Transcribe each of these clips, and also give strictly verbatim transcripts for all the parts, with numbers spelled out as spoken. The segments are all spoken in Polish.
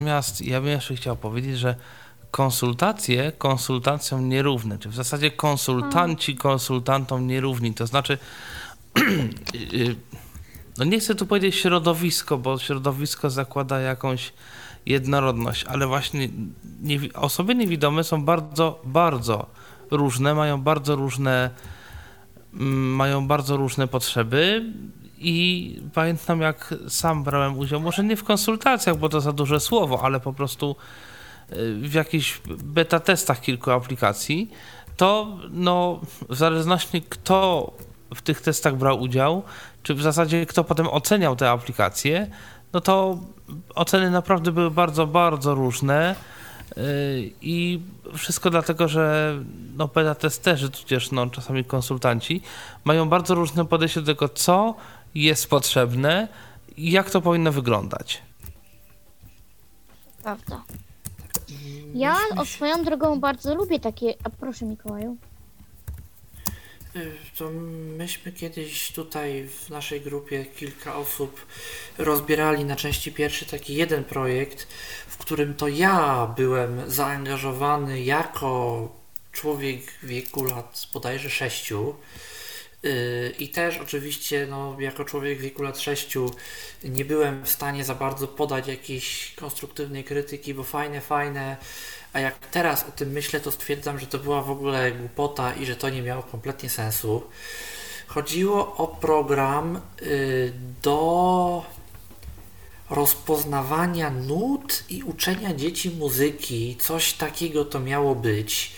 Natomiast ja bym jeszcze chciał powiedzieć, że konsultacje konsultacjom nierówne, czy w zasadzie konsultanci konsultantom nierówni, to znaczy y, no nie chcę tu powiedzieć środowisko, bo środowisko zakłada jakąś jednorodność, ale właśnie niewi- osoby niewidome są bardzo, bardzo różne, mają bardzo różne mm, mają bardzo różne potrzeby i pamiętam, jak sam brałem udział, może nie w konsultacjach, bo to za duże słowo, ale po prostu y, w jakichś beta testach kilku aplikacji, to no w zależności kto w tych testach brał udział, czy w zasadzie kto potem oceniał te aplikacje, no to oceny naprawdę były bardzo, bardzo różne yy, i wszystko dlatego, że no beta testerzy, tudzież no czasami konsultanci mają bardzo różne podejście do tego, co jest potrzebne i jak to powinno wyglądać. Prawda. Ja o swoją drogą bardzo lubię takie... A proszę, Mikołaju. To myśmy kiedyś tutaj w naszej grupie kilka osób rozbierali na części pierwsze taki jeden projekt, w którym to ja byłem zaangażowany jako człowiek w wieku lat bodajże sześciu. I też oczywiście no, jako człowiek w wieku lat sześciu nie byłem w stanie za bardzo podać jakiejś konstruktywnej krytyki, bo fajne, fajne, a jak teraz o tym myślę, to stwierdzam, że to była w ogóle głupota i że to nie miało kompletnie sensu. Chodziło o program y, do rozpoznawania nut i uczenia dzieci muzyki. Coś takiego to miało być.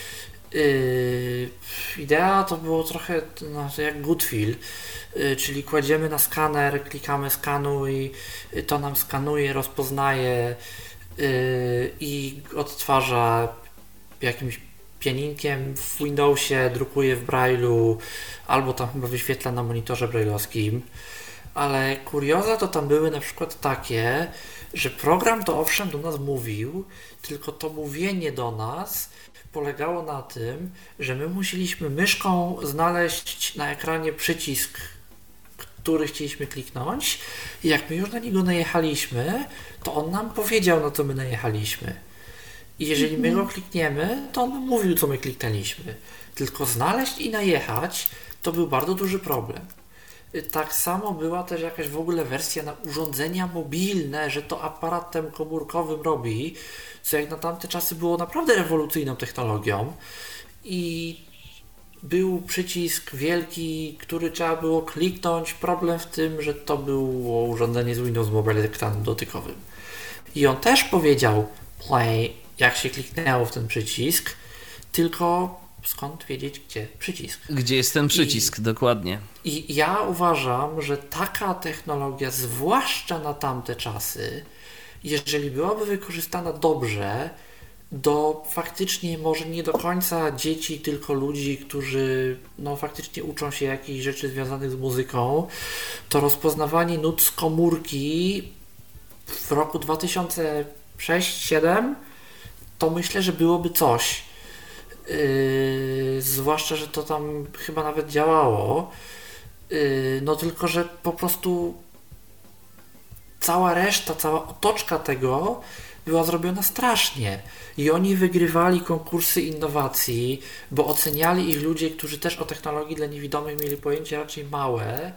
Yy, idea to było trochę no, jak Goodwill, yy, czyli kładziemy na skaner, klikamy skanuj, yy, to nam skanuje, rozpoznaje yy, i odtwarza jakimś pianinkiem w Windowsie, drukuje w Braille'u albo tam chyba wyświetla na monitorze braille'owskim. Ale kurioza to tam były na przykład takie, że program to owszem do nas mówił, tylko to mówienie do nas polegało na tym, że my musieliśmy myszką znaleźć na ekranie przycisk, który chcieliśmy kliknąć i jak my już na niego najechaliśmy, to on nam powiedział, na co my najechaliśmy. I jeżeli my go klikniemy, to on nam mówił, co my kliknęliśmy. Tylko znaleźć i najechać to był bardzo duży problem. Tak samo była też jakaś w ogóle wersja na urządzenia mobilne, że to aparatem komórkowym robi, co jak na tamte czasy było naprawdę rewolucyjną technologią i był przycisk wielki, który trzeba było kliknąć. Problem w tym, że to było urządzenie z Windows Mobile z ekranem dotykowym. I on też powiedział play, jak się kliknęło w ten przycisk, tylko skąd wiedzieć, gdzie przycisk. Gdzie jest ten przycisk, I, dokładnie. I ja uważam, że taka technologia, zwłaszcza na tamte czasy, jeżeli byłaby wykorzystana dobrze, do faktycznie może nie do końca dzieci, tylko ludzi, którzy no faktycznie uczą się jakichś rzeczy związanych z muzyką, to rozpoznawanie nut z komórki w roku dwa tysiące szóstym dwa tysiące siódmym to myślę, że byłoby coś. Yy, zwłaszcza, że to tam chyba nawet działało. Yy, no tylko, że po prostu cała reszta, cała otoczka tego była zrobiona strasznie. I oni wygrywali konkursy innowacji, bo oceniali ich ludzie, którzy też o technologii dla niewidomych mieli pojęcie raczej małe.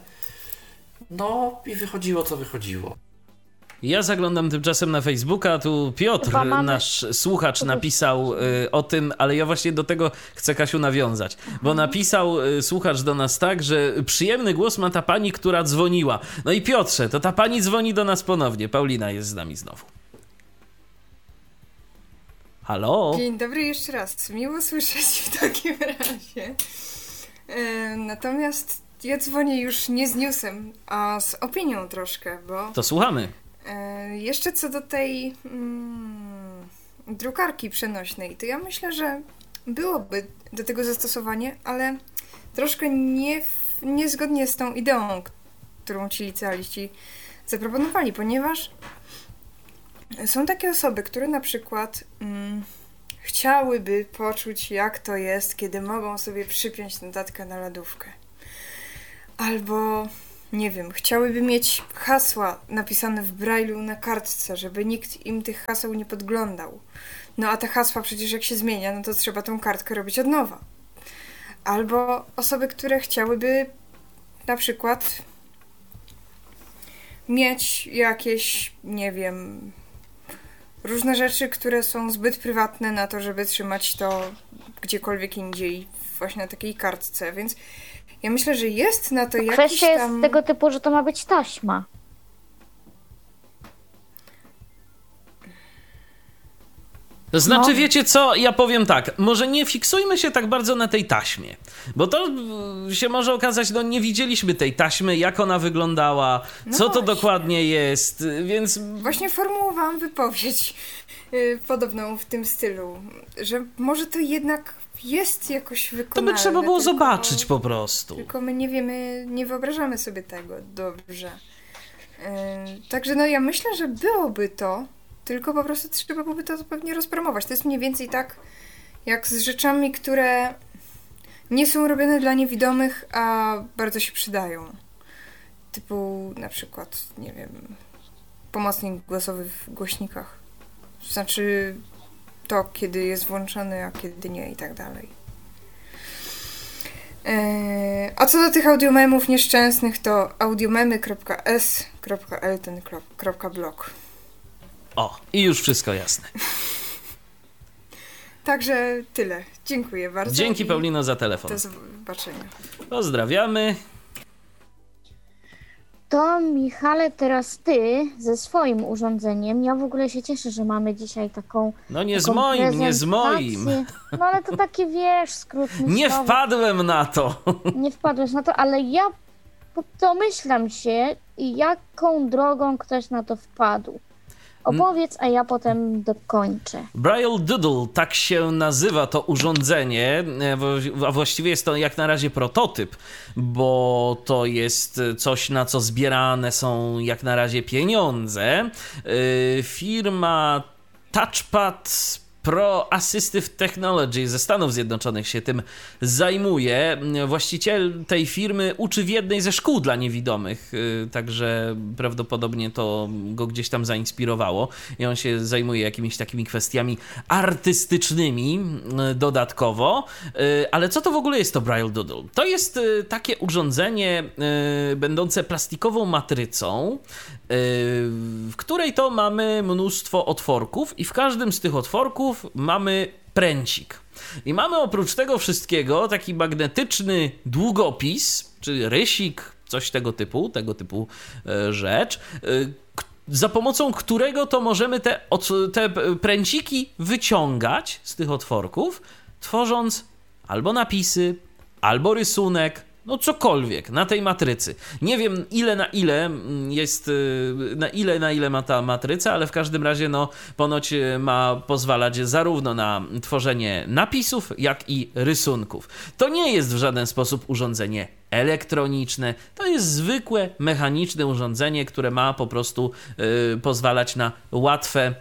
No i wychodziło, co wychodziło. Ja zaglądam tymczasem na Facebooka, tu Piotr, mamy... nasz słuchacz, napisał y, o tym, ale ja właśnie do tego chcę, Kasiu, nawiązać, bo napisał y, słuchacz do nas tak, że przyjemny głos ma ta pani, która dzwoniła. No i Piotrze, to ta pani dzwoni do nas ponownie. Paulina jest z nami znowu. Halo? Dzień dobry jeszcze raz. Miło słyszeć w takim razie. E, natomiast ja dzwonię już nie z newsem, a z opinią troszkę, bo... To słuchamy. E, jeszcze co do tej mm, drukarki przenośnej, to ja myślę, że byłoby do tego zastosowanie, ale troszkę nie, niezgodnie z tą ideą, którą ci licealiści zaproponowali, ponieważ są takie osoby, które na przykład mm, chciałyby poczuć, jak to jest, kiedy mogą sobie przypiąć notatkę na lodówkę. Albo nie wiem, chciałyby mieć hasła napisane w Braille'u na kartce, żeby nikt im tych haseł nie podglądał. No a te hasła przecież jak się zmienia, no to trzeba tą kartkę robić od nowa. Albo osoby, które chciałyby na przykład mieć jakieś, nie wiem, różne rzeczy, które są zbyt prywatne na to, żeby trzymać to gdziekolwiek indziej, właśnie na takiej kartce, więc ja myślę, że jest na to jakiś Kwestia tam... jest tego typu, że to ma być taśma. To znaczy, No. wiecie co, ja powiem tak, może nie fiksujmy się tak bardzo na tej taśmie, bo to y, się może okazać, no nie widzieliśmy tej taśmy, jak ona wyglądała, No co to właśnie. dokładnie jest, y, więc Właśnie formułowałam wypowiedź y, podobną w tym stylu, że może to jednak jest jakoś to wykonalne. by trzeba było tylko, zobaczyć po prostu. Tylko my nie wiemy, nie wyobrażamy sobie tego dobrze. Y, także no ja myślę, że byłoby to, tylko po prostu trzeba byłoby to pewnie rozpromować. To jest mniej więcej tak, jak z rzeczami, które nie są robione dla niewidomych, a bardzo się przydają. Typu na przykład, nie wiem, pomocnik głosowy w głośnikach. Znaczy to, kiedy jest włączony, a kiedy nie i tak dalej. Eee, a co do tych audiomemów nieszczęsnych, to audiomemy kropka es kropka elten kropka blog. O, i już wszystko jasne. Także tyle. Dziękuję bardzo. Dzięki i Paulino za telefon. do zobaczenia. Pozdrawiamy. To Michale, teraz ty ze swoim urządzeniem. Ja w ogóle się cieszę, że mamy dzisiaj taką No nie z taką moim, nie z moim. prezentację. No ale to taki, wiesz, skrót myślowy. Nie wpadłem na to. Nie wpadłeś na to, ale ja po- domyślam się, jaką drogą ktoś na to wpadł. Opowiedz, a ja potem dokończę. Braille Doodle, tak się nazywa to urządzenie, e, wo- a właściwie jest to jak na razie prototyp, bo to jest coś, na co zbierane są jak na razie pieniądze. E, Firma Touchpad Pro Assistive Technology ze Stanów Zjednoczonych się tym zajmuje. Właściciel tej firmy uczy w jednej ze szkół dla niewidomych, także prawdopodobnie to go gdzieś tam zainspirowało i on się zajmuje jakimiś takimi kwestiami artystycznymi dodatkowo. Ale co to w ogóle jest to Braille Doodle? To jest takie urządzenie będące plastikową matrycą, w której to mamy mnóstwo otworków i w każdym z tych otworków mamy pręcik. I mamy oprócz tego wszystkiego taki magnetyczny długopis, czy rysik, coś tego typu, tego typu rzecz, za pomocą którego to możemy te, te pręciki wyciągać z tych otworków, tworząc albo napisy, albo rysunek, no cokolwiek na tej matrycy. Nie wiem ile na ile jest, na ile na ile ma ta matryca, ale w każdym razie no ponoć ma pozwalać zarówno na tworzenie napisów, jak i rysunków. To nie jest w żaden sposób urządzenie elektroniczne, to jest zwykłe mechaniczne urządzenie, które ma po prostu yy, pozwalać na łatwe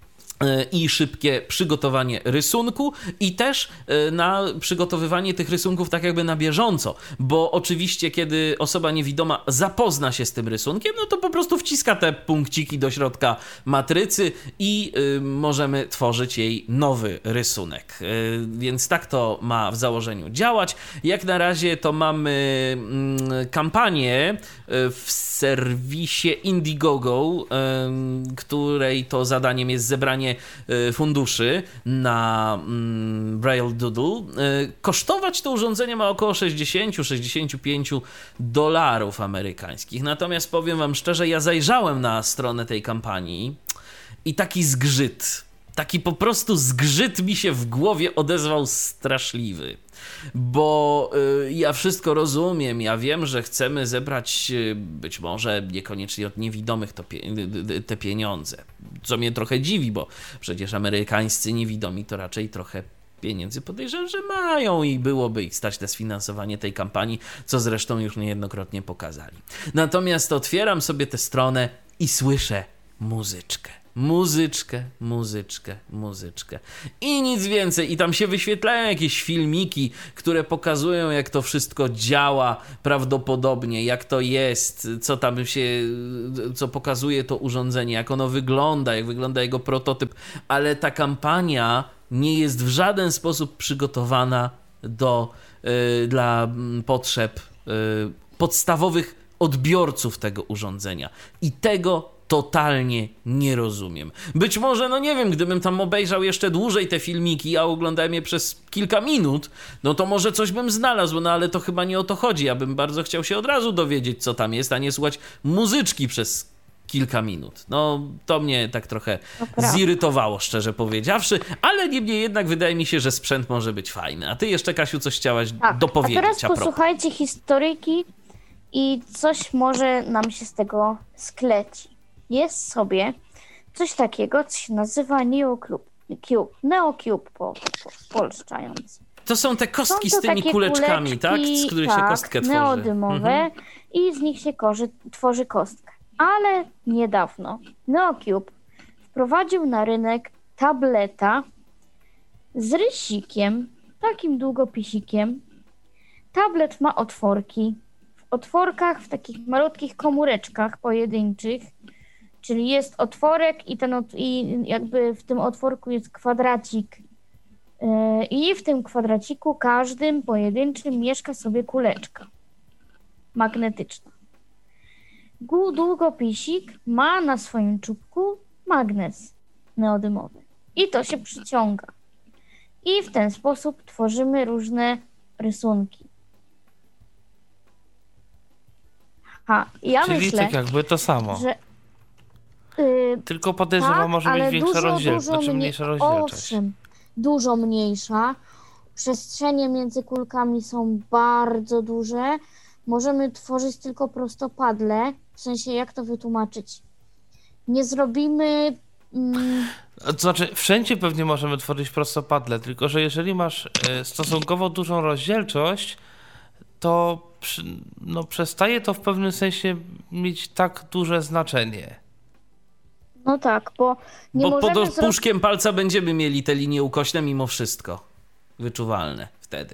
i szybkie przygotowanie rysunku i też na przygotowywanie tych rysunków tak jakby na bieżąco, bo oczywiście kiedy osoba niewidoma zapozna się z tym rysunkiem, no to po prostu wciska te punkciki do środka matrycy i y, możemy tworzyć jej nowy rysunek. Y, więc tak to ma w założeniu działać. Jak na razie to mamy y, kampanię w serwisie Indiegogo, y, której to zadaniem jest zebranie funduszy na Braille Doodle. Kosztować to urządzenie ma około sześćdziesiąt do sześćdziesięciu pięciu dolarów amerykańskich. Natomiast powiem wam szczerze, ja zajrzałem na stronę tej kampanii i taki zgrzyt, taki po prostu zgrzyt mi się w głowie odezwał straszliwy. Bo y, ja wszystko rozumiem, ja wiem, że chcemy zebrać y, być może niekoniecznie od niewidomych to pie, y, te pieniądze, co mnie trochę dziwi, bo przecież amerykańscy niewidomi to raczej trochę pieniędzy podejrzewam, że mają i byłoby ich stać na sfinansowanie tej kampanii, co zresztą już niejednokrotnie pokazali. Natomiast otwieram sobie tę stronę i słyszę muzyczkę. muzyczkę, muzyczkę, muzyczkę i nic więcej. I tam się wyświetlają jakieś filmiki, które pokazują, jak to wszystko działa prawdopodobnie, jak to jest, co tam się, co pokazuje to urządzenie, jak ono wygląda, jak wygląda jego prototyp, ale ta kampania nie jest w żaden sposób przygotowana do, y, dla potrzeb y, podstawowych odbiorców tego urządzenia. I tego totalnie nie rozumiem. Być może, no nie wiem, gdybym tam obejrzał jeszcze dłużej te filmiki, a oglądałem je przez kilka minut, no to może coś bym znalazł, no ale to chyba nie o to chodzi. Ja bym bardzo chciał się od razu dowiedzieć, co tam jest, a nie słuchać muzyczki przez kilka minut. No, to mnie tak trochę zirytowało, szczerze powiedziawszy, ale niemniej jednak wydaje mi się, że sprzęt może być fajny. A ty jeszcze, Kasiu, coś chciałaś Tak. dopowiedzieć. A teraz a propos. posłuchajcie historyjki i coś może nam się z tego skleci. Jest sobie coś takiego, co się nazywa NeoCube. Cube, NeoCube po, po, polszczając. To są te kostki Są to z tymi takie kuleczkami, kuleczki, tak? Z których tak, się kostkę tworzy. neodymowe Mhm. i z nich się korzy, tworzy kostkę. Ale niedawno NeoCube wprowadził na rynek tableta z rysikiem, takim długopisikiem. Tablet ma otworki. W otworkach, w takich malutkich komóreczkach pojedynczych, czyli jest otworek i, ten, ot- i jakby w tym otworku jest kwadracik. Yy, I w tym kwadraciku każdym pojedynczym mieszka sobie kuleczka magnetyczna. Gu- Długopisik ma na swoim czubku magnes neodymowy i to się przyciąga. I w ten sposób tworzymy różne rysunki. A ja Czyli myślę, tak jakby to samo. że yy, Tylko podejrzewam, tak, może ale być większa dużo, rozdzielczość, dużo znaczy mnie- mniejsza rozdzielczość. Owszem, dużo mniejsza. Przestrzenie między kulkami są bardzo duże. Możemy tworzyć tylko prostopadle. W sensie, jak to wytłumaczyć? Nie zrobimy... Mm, To znaczy, wszędzie pewnie możemy tworzyć prostopadle, tylko że jeżeli masz e, stosunkowo dużą rozdzielczość, to przy, no, przestaje to w pewnym sensie mieć tak duże znaczenie. no tak, bo nie Bo możemy pod zrobić... opuszkiem palca będziemy mieli te linie ukośne mimo wszystko. Wyczuwalne wtedy.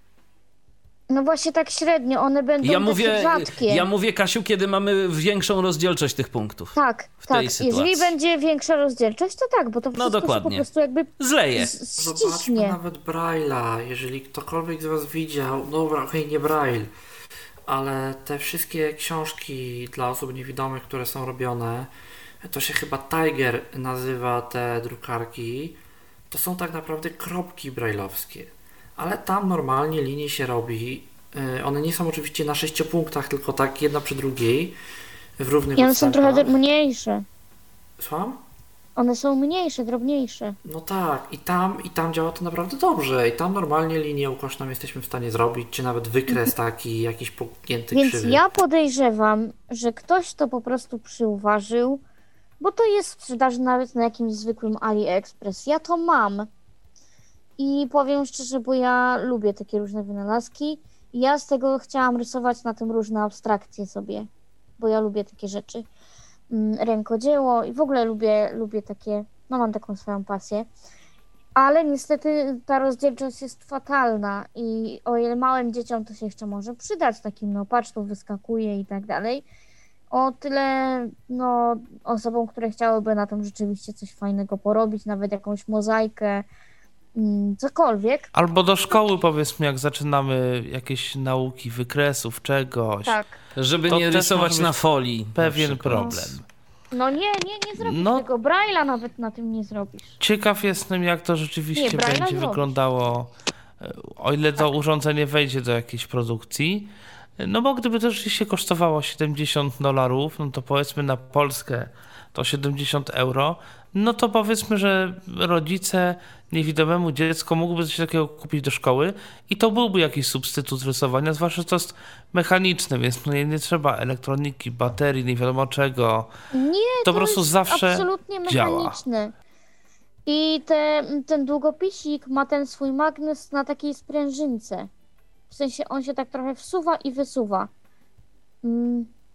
No właśnie tak średnio, one będą Ja takie mówię, rzadkie. ja mówię, Kasiu, kiedy mamy większą rozdzielczość tych punktów. Tak, w tak. tej sytuacji. Jeżeli będzie większa rozdzielczość, to tak, bo to wszystko się po dokładnie. prostu jakby Zleje. z- Zobaczmy ściśnie. nawet Braille'a, jeżeli ktokolwiek z was widział, dobra, okej, nie Braille, ale te wszystkie książki dla osób niewidomych, które są robione, to się chyba Tiger nazywa te drukarki, to są tak naprawdę kropki braille'owskie, ale tam normalnie linie się robi, yy, one nie są oczywiście na sześciu punktach, tylko tak jedna przy drugiej, w równych I one są odstępach. trochę mniejsze. Słucham? One są mniejsze, drobniejsze. No tak, i tam, i tam działa to naprawdę dobrze. I tam normalnie linię ukośną jesteśmy w stanie zrobić, czy nawet wykres taki, jakiś pognięty Więc krzywy. ja podejrzewam, że ktoś to po prostu przyuważył, bo to jest w sprzedaży nawet na jakimś zwykłym AliExpress. Ja to mam. I powiem szczerze, bo ja lubię takie różne wynalazki. I ja z tego chciałam rysować na tym różne abstrakcje sobie, bo ja lubię takie rzeczy. Mm, Rękodzieło i w ogóle lubię, lubię takie, no mam taką swoją pasję. Ale niestety ta rozdzielczość jest fatalna i o ile małym dzieciom to się jeszcze może przydać, takim no patrz, tu wyskakuje i tak dalej, o tyle no osobom, które chciałyby na tym rzeczywiście coś fajnego porobić, nawet jakąś mozaikę, mm, cokolwiek. Albo do szkoły, powiedzmy, jak zaczynamy jakieś nauki wykresów, czegoś. Tak. Żeby To nie też rysować może na być folii. na Pewien przykład. problem. No nie, nie, nie zrobisz No. tego. Braille'a nawet na tym nie zrobisz. Ciekaw jestem, jak to rzeczywiście Nie, Braille'a będzie zrobisz. wyglądało, e, o ile to urządzenie wejdzie do jakiejś produkcji. No bo gdyby to rzeczywiście kosztowało siedemdziesiąt dolarów, no to powiedzmy na Polskę to siedemdziesiąt euro, no to powiedzmy, że rodzice niewidomemu dziecku mógłby coś takiego kupić do szkoły i to byłby jakiś substytut rysowania, zwłaszcza, że to jest mechaniczne, więc no nie, nie trzeba elektroniki, baterii, nie wiadomo czego. Nie, To po prostu jest zawsze absolutnie działa. mechaniczne. I te, ten długopisik ma ten swój magnes na takiej sprężynce. W sensie on się tak trochę wsuwa i wysuwa. Mm,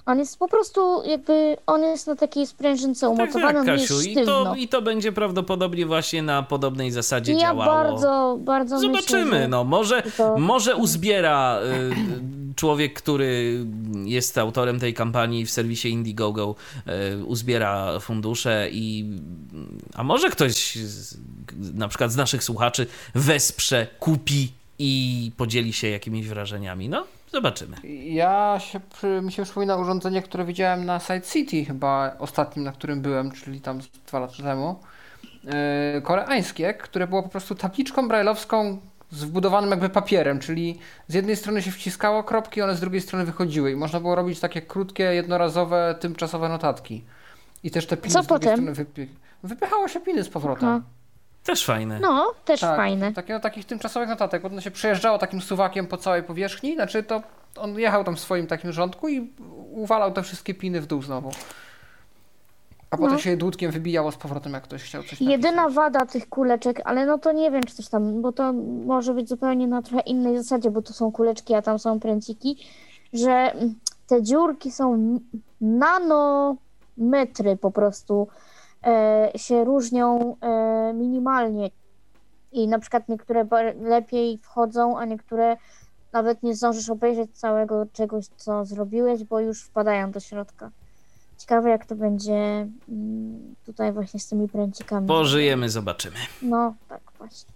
On jest po prostu jakby, on jest na takiej sprężynce Tak, umocowany, tak, on jest Kasiu, i sztywno. to, i to będzie prawdopodobnie właśnie na podobnej zasadzie Ja działało. bardzo, bardzo Zobaczymy, myślę, że no może, to- może uzbiera y, człowiek, który jest autorem tej kampanii w serwisie Indiegogo, y, uzbiera fundusze i a może ktoś z, na przykład z naszych słuchaczy wesprze, kupi i podzieli się jakimiś wrażeniami. No, zobaczymy. Ja się, przy, mi się przypomina urządzenie, które widziałem na Side City chyba ostatnim, na którym byłem, czyli tam z dwa lata temu. Yy, koreańskie, które było po prostu tabliczką brajlowską z wbudowanym jakby papierem, czyli z jednej strony się wciskało kropki, one z drugiej strony wychodziły i można było robić takie krótkie, jednorazowe, tymczasowe notatki. I też te piny Co z drugiej potem? strony wypy- wypychało się piny z powrotem. Aha. Też fajne. No, też Tak, fajne. takie, no, takich tymczasowych notatek. Potem się przejeżdżało takim suwakiem po całej powierzchni, znaczy to on jechał tam w swoim takim rządku i uwalał te wszystkie piny w dół znowu. A potem No. się je dłutkiem wybijało z powrotem, jak ktoś chciał coś napisać. Jedyna wada tych kuleczek, ale no to nie wiem, czy coś tam, bo to może być zupełnie na trochę innej zasadzie, bo to są kuleczki, a tam są pręciki, że te dziurki są nanometry po prostu, e, się różnią e, minimalnie i na przykład niektóre bar- lepiej wchodzą, a niektóre nawet nie zdążysz obejrzeć całego czegoś, co zrobiłeś, bo już wpadają do środka. Ciekawe, jak to będzie mm, tutaj właśnie z tymi pręcikami. Pożyjemy, zobaczymy. No, tak właśnie.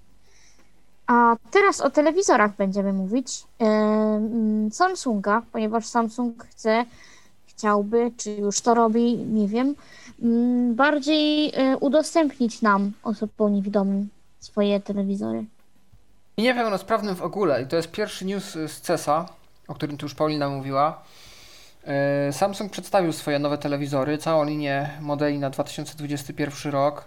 A teraz o telewizorach będziemy mówić. Ym, Samsunga, ponieważ Samsung chce, chciałby, czy już to robi, nie wiem, ym, bardziej y, udostępnić nam, osobom niewidomym, swoje telewizory. I niepełnosprawnym w ogóle. I to jest pierwszy news z CES-a, o którym tu już Paulina mówiła. Yy, Samsung przedstawił swoje nowe telewizory, całą linię modeli na dwa tysiące dwudziesty pierwszy rok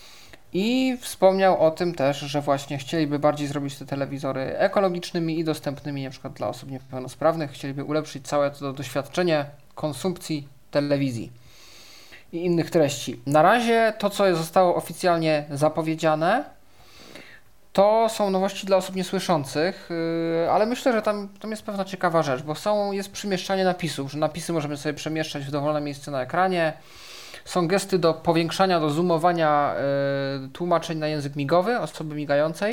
i wspomniał o tym też, że właśnie chcieliby bardziej zrobić te telewizory ekologicznymi i dostępnymi na przykład dla osób niepełnosprawnych. Chcieliby ulepszyć całe to doświadczenie konsumpcji telewizji i innych treści. Na razie to, co zostało oficjalnie zapowiedziane, to są nowości dla osób niesłyszących, yy, ale myślę, że tam, tam jest pewna ciekawa rzecz, bo są, jest przemieszczanie napisów, że napisy możemy sobie przemieszczać w dowolne miejsce na ekranie. Są gesty do powiększania, do zoomowania yy, tłumaczeń na język migowy osoby migającej.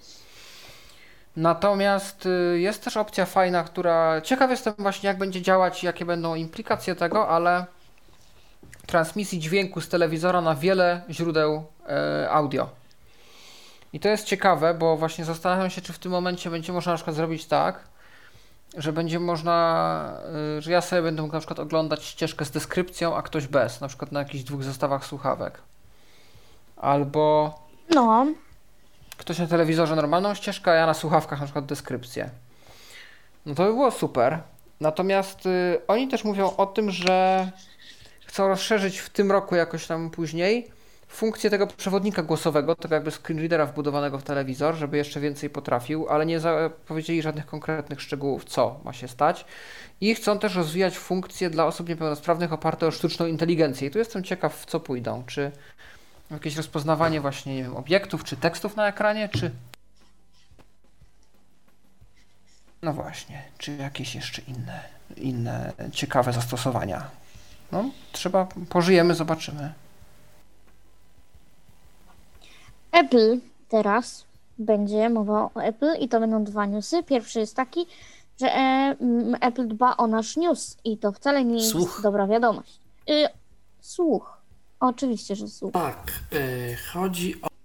Natomiast yy, jest też opcja fajna, która... Ciekaw jestem właśnie, jak będzie działać, jakie będą implikacje tego, ale transmisji dźwięku z telewizora na wiele źródeł yy, audio. I to jest ciekawe, bo właśnie zastanawiam się, czy w tym momencie będzie można na przykład zrobić tak, że będzie można, yy, że ja sobie będę mógł na przykład oglądać ścieżkę z deskrypcją, a ktoś bez, na przykład na jakichś dwóch zestawach słuchawek. Albo No, ktoś na telewizorze normalną ścieżkę, a ja na słuchawkach na przykład deskrypcję. No to by było super. Natomiast yy, oni też mówią o tym, że chcą rozszerzyć w tym roku jakoś tam później funkcję tego przewodnika głosowego, tego jakby screenreadera wbudowanego w telewizor, żeby jeszcze więcej potrafił, ale nie zapowiedzieli żadnych konkretnych szczegółów, co ma się stać. I chcą też rozwijać funkcje dla osób niepełnosprawnych oparte o sztuczną inteligencję. I tu jestem ciekaw, w co pójdą. Czy jakieś rozpoznawanie właśnie, nie wiem, obiektów, czy tekstów na ekranie, czy... No właśnie, czy jakieś jeszcze inne, inne ciekawe zastosowania. No, trzeba, pożyjemy, zobaczymy. Apple teraz będzie mowa o Apple i to będą dwa newsy. Pierwszy jest taki, że e, m, Apple dba o nasz news i to wcale nie jest Słuch. dobra wiadomość. Y, słuch. Oczywiście, że słuch. Tak, y, chodzi o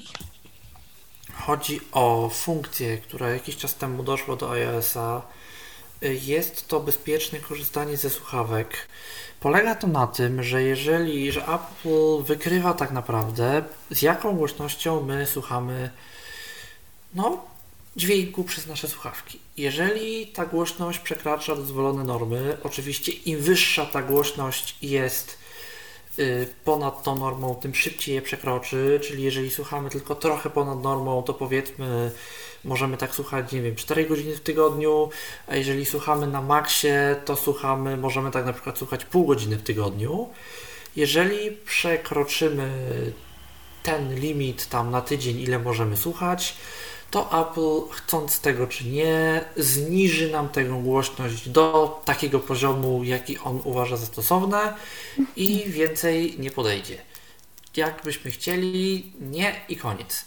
chodzi o funkcję, która jakiś czas temu doszła do iOS-a. Y, Jest to bezpieczne korzystanie ze słuchawek. Polega to na tym, że jeżeli, że Apple wykrywa tak naprawdę, z jaką głośnością my słuchamy no, dźwięku przez nasze słuchawki. Jeżeli ta głośność przekracza dozwolone normy, oczywiście im wyższa ta głośność jest y, ponad tą normą, tym szybciej je przekroczy, czyli jeżeli słuchamy tylko trochę ponad normą, to powiedzmy możemy tak słuchać, nie wiem, cztery godziny w tygodniu, a jeżeli słuchamy na maksie, to słuchamy, możemy tak na przykład słuchać pół godziny w tygodniu. Jeżeli przekroczymy ten limit tam na tydzień, ile możemy słuchać, to Apple, chcąc tego czy nie, zniży nam tę głośność do takiego poziomu, jaki on uważa za stosowne i więcej nie podejdzie. Jak byśmy chcieli, nie i koniec.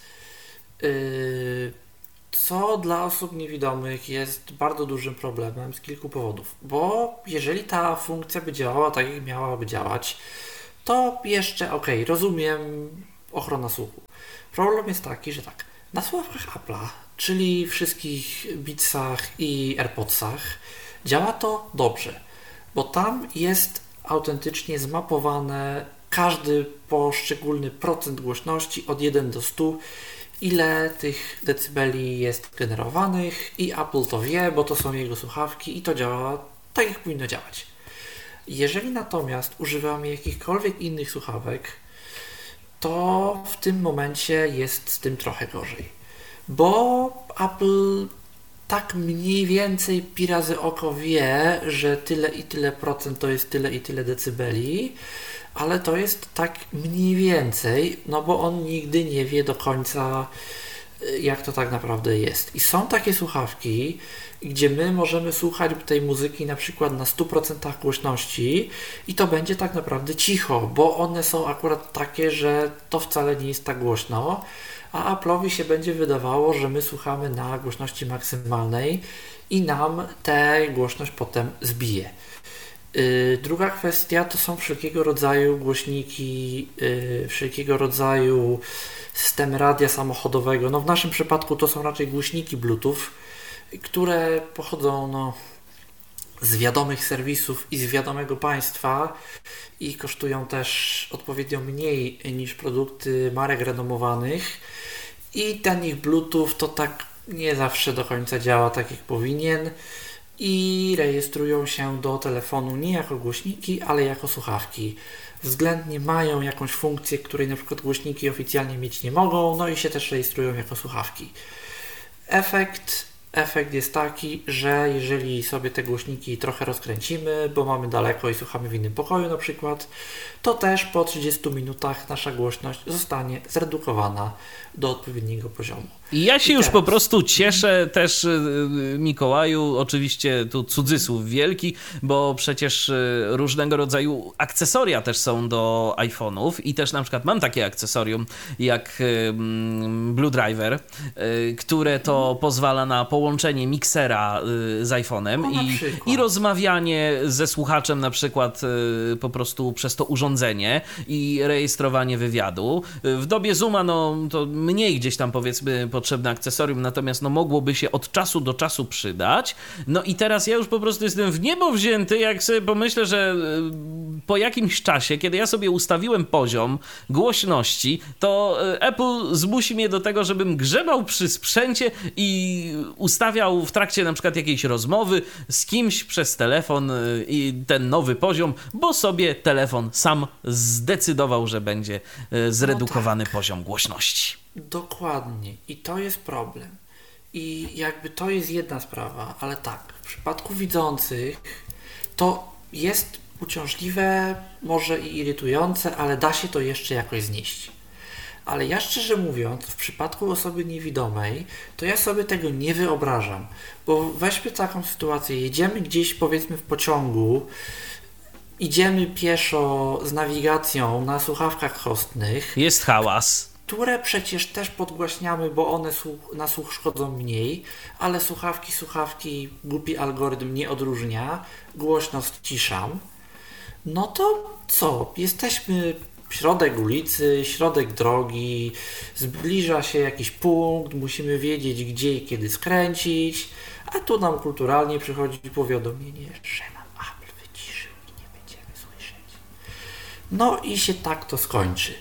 Yy, co dla osób niewidomych jest bardzo dużym problemem z kilku powodów. Bo jeżeli ta funkcja by działała tak, jak miałaby działać, to jeszcze ok, rozumiem ochrona słuchu. Problem jest taki, że tak, na słuchawkach Apple'a, czyli wszystkich Beatsach i AirPodsach, działa to dobrze, bo tam jest autentycznie zmapowane każdy poszczególny procent głośności od jeden do stu, ile tych decybeli jest generowanych i Apple to wie, bo to są jego słuchawki i to działa tak, jak powinno działać. Jeżeli natomiast używamy jakichkolwiek innych słuchawek, to w tym momencie jest z tym trochę gorzej, bo Apple tak mniej więcej pi razy oko wie, że tyle i tyle procent to jest tyle i tyle decybeli, ale to jest tak mniej więcej, no bo on nigdy nie wie do końca, jak to tak naprawdę jest. I są takie słuchawki, gdzie my możemy słuchać tej muzyki na przykład na stu procentach głośności i to będzie tak naprawdę cicho, bo one są akurat takie, że to wcale nie jest tak głośno, a Apple'owi się będzie wydawało, że my słuchamy na głośności maksymalnej i nam tę głośność potem zbije. Yy, druga kwestia to są wszelkiego rodzaju głośniki, yy, wszelkiego rodzaju systemy radia samochodowego. No w naszym przypadku to są raczej głośniki Bluetooth, które pochodzą no, z wiadomych serwisów i z wiadomego państwa i kosztują też odpowiednio mniej niż produkty marek renomowanych i ten ich Bluetooth to tak nie zawsze do końca działa tak jak powinien i rejestrują się do telefonu nie jako głośniki, ale jako słuchawki. Względnie mają jakąś funkcję, której na przykład głośniki oficjalnie mieć nie mogą, no i się też rejestrują jako słuchawki. Efekt Efekt jest taki, że jeżeli sobie te głośniki trochę rozkręcimy, bo mamy daleko i słuchamy w innym pokoju na przykład, to też po trzydziestu minutach nasza głośność zostanie zredukowana do odpowiedniego poziomu. I ja się I już teraz... po prostu cieszę też, Mikołaju, oczywiście tu cudzysłów wielki, bo przecież różnego rodzaju akcesoria też są do iPhone'ów i też na przykład mam takie akcesorium jak Blue Driver, które to pozwala na połączenie miksera z iPhone'em i, i rozmawianie ze słuchaczem na przykład po prostu przez to urządzenie i rejestrowanie wywiadu. W dobie Zooma no to mniej gdzieś tam powiedzmy potrzebne akcesorium, natomiast no mogłoby się od czasu do czasu przydać. No i teraz ja już po prostu jestem w niebo wzięty, jak sobie pomyślę, że po jakimś czasie, kiedy ja sobie ustawiłem poziom głośności, to Apple zmusi mnie do tego, żebym grzebał przy sprzęcie i ustawiał w trakcie na przykład jakiejś rozmowy z kimś przez telefon i ten nowy poziom, bo sobie telefon sam zdecydował, że będzie zredukowany no tak. poziom głośności. Dokładnie. I to jest problem. I jakby to jest jedna sprawa, ale tak, w przypadku widzących to jest uciążliwe, może i irytujące, ale da się to jeszcze jakoś znieść. Ale ja szczerze mówiąc, w przypadku osoby niewidomej, to ja sobie tego nie wyobrażam. Bo weźmy taką sytuację, jedziemy gdzieś powiedzmy w pociągu, idziemy pieszo z nawigacją na słuchawkach kostnych. Jest hałas. Które przecież też podgłaśniamy, bo one słuch, na słuch szkodzą mniej, ale słuchawki, słuchawki, głupi algorytm nie odróżnia, głośno ściszam. No to co? Jesteśmy środek ulicy, środek drogi, zbliża się jakiś punkt, musimy wiedzieć gdzie i kiedy skręcić, a tu nam kulturalnie przychodzi powiadomienie, że nam Apple wyciszył i nie będziemy słyszeć. No i się tak to skończy.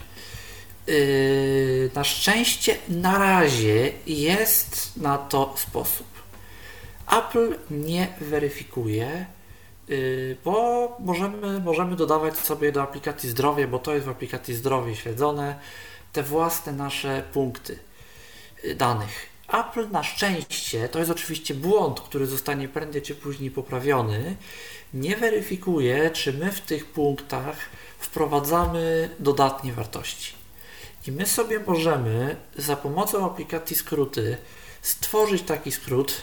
Yy, na szczęście na razie jest na to sposób. Apple nie weryfikuje, yy, bo możemy, możemy dodawać sobie do aplikacji zdrowie, bo to jest w aplikacji zdrowie śledzone, te własne nasze punkty yy, danych. Apple na szczęście, to jest oczywiście błąd, który zostanie prędzej czy później poprawiony, nie weryfikuje, czy my w tych punktach wprowadzamy dodatnie wartości. I my sobie możemy za pomocą aplikacji skróty stworzyć taki skrót,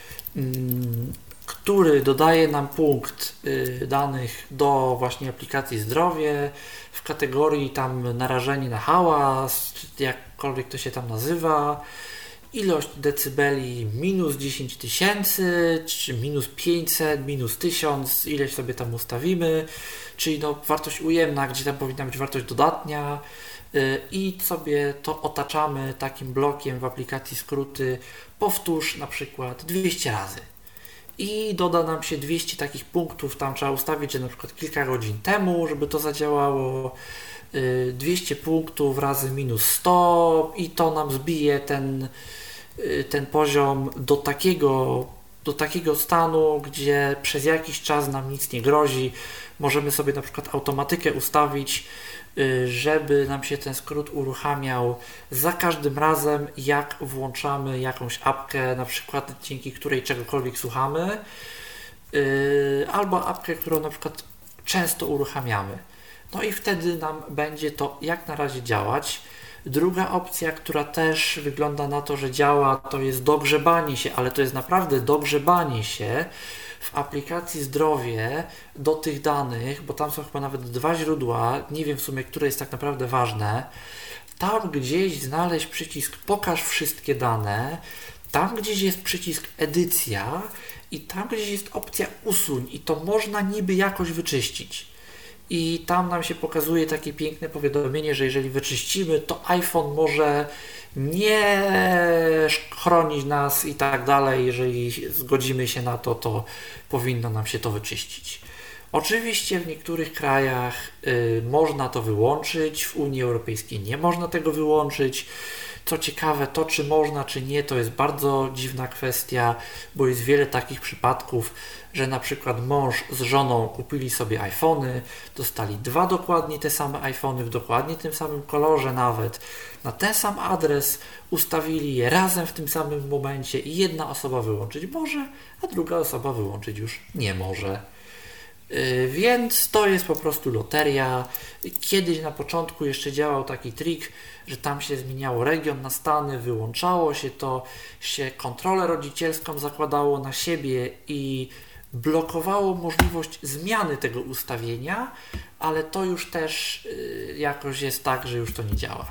który dodaje nam punkt danych do właśnie aplikacji zdrowie w kategorii tam narażeni na hałas, czy jakkolwiek to się tam nazywa, ilość decybeli minus dziesięć tysięcy, czy minus pięćset, minus tysiąc, ileś sobie tam ustawimy, czyli no wartość ujemna, gdzie tam powinna być wartość dodatnia, i sobie to otaczamy takim blokiem w aplikacji skróty powtórz na przykład dwieście razy. I doda nam się dwieście takich punktów, tam trzeba ustawić, że na przykład kilka godzin temu, żeby to zadziałało, dwieście punktów razy minus sto i to nam zbije ten, ten poziom do takiego, do takiego stanu, gdzie przez jakiś czas nam nic nie grozi. Możemy sobie na przykład automatykę ustawić, żeby nam się ten skrót uruchamiał za każdym razem, jak włączamy jakąś apkę, na przykład dzięki której czegokolwiek słuchamy, albo apkę, którą na przykład często uruchamiamy. No i wtedy nam będzie to jak na razie działać. Druga opcja, która też wygląda na to, że działa, to jest dogrzebanie się, ale to jest naprawdę dogrzebanie się w aplikacji zdrowie do tych danych, bo tam są chyba nawet dwa źródła, nie wiem w sumie, które jest tak naprawdę ważne. Tam gdzieś znaleźć przycisk pokaż wszystkie dane, tam gdzieś jest przycisk edycja i tam gdzieś jest opcja usuń i to można niby jakoś wyczyścić. I tam nam się pokazuje takie piękne powiadomienie, że jeżeli wyczyścimy, to iPhone może nie chronić nas i tak dalej. Jeżeli zgodzimy się na to, to powinno nam się to wyczyścić. Oczywiście w niektórych krajach y, można to wyłączyć, w Unii Europejskiej nie można tego wyłączyć. Co ciekawe, to czy można, czy nie, to jest bardzo dziwna kwestia, bo jest wiele takich przypadków, że na przykład mąż z żoną kupili sobie iPhony, dostali dwa dokładnie te same iPhony w dokładnie tym samym kolorze nawet, na ten sam adres, ustawili je razem w tym samym momencie i jedna osoba wyłączyć może, a druga osoba wyłączyć już nie może. Yy, więc to jest po prostu loteria. Kiedyś na początku jeszcze działał taki trik, że tam się zmieniało region na Stany, wyłączało się to, się kontrolę rodzicielską zakładało na siebie i blokowało możliwość zmiany tego ustawienia, ale to już też yy, jakoś jest tak, że już to nie działa.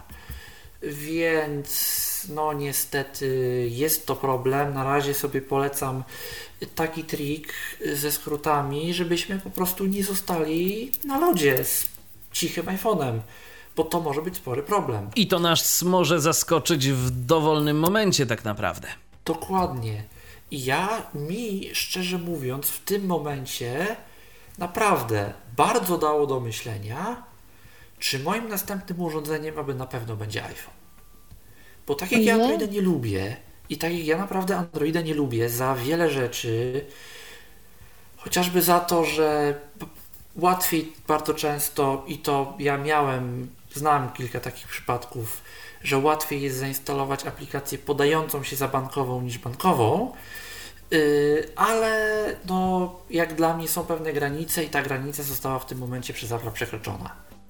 Więc no niestety jest to problem. Na razie sobie polecam taki trik ze skrótami, żebyśmy po prostu nie zostali na lodzie z cichym iPhone'em, bo to może być spory problem. I to nas może zaskoczyć w dowolnym momencie tak naprawdę. Dokładnie. I ja, mi szczerze mówiąc, w tym momencie naprawdę bardzo dało do myślenia, czy moim następnym urządzeniem aby na pewno będzie iPhone. Bo tak jak ja Androida nie lubię i tak jak ja naprawdę Androida nie lubię za wiele rzeczy, chociażby za to, że łatwiej bardzo często, i to ja miałem, znam kilka takich przypadków, że łatwiej jest zainstalować aplikację podającą się za bankową niż bankową, yy, ale no, jak dla mnie są pewne granice i ta granica została w tym momencie przez Apple przekroczona.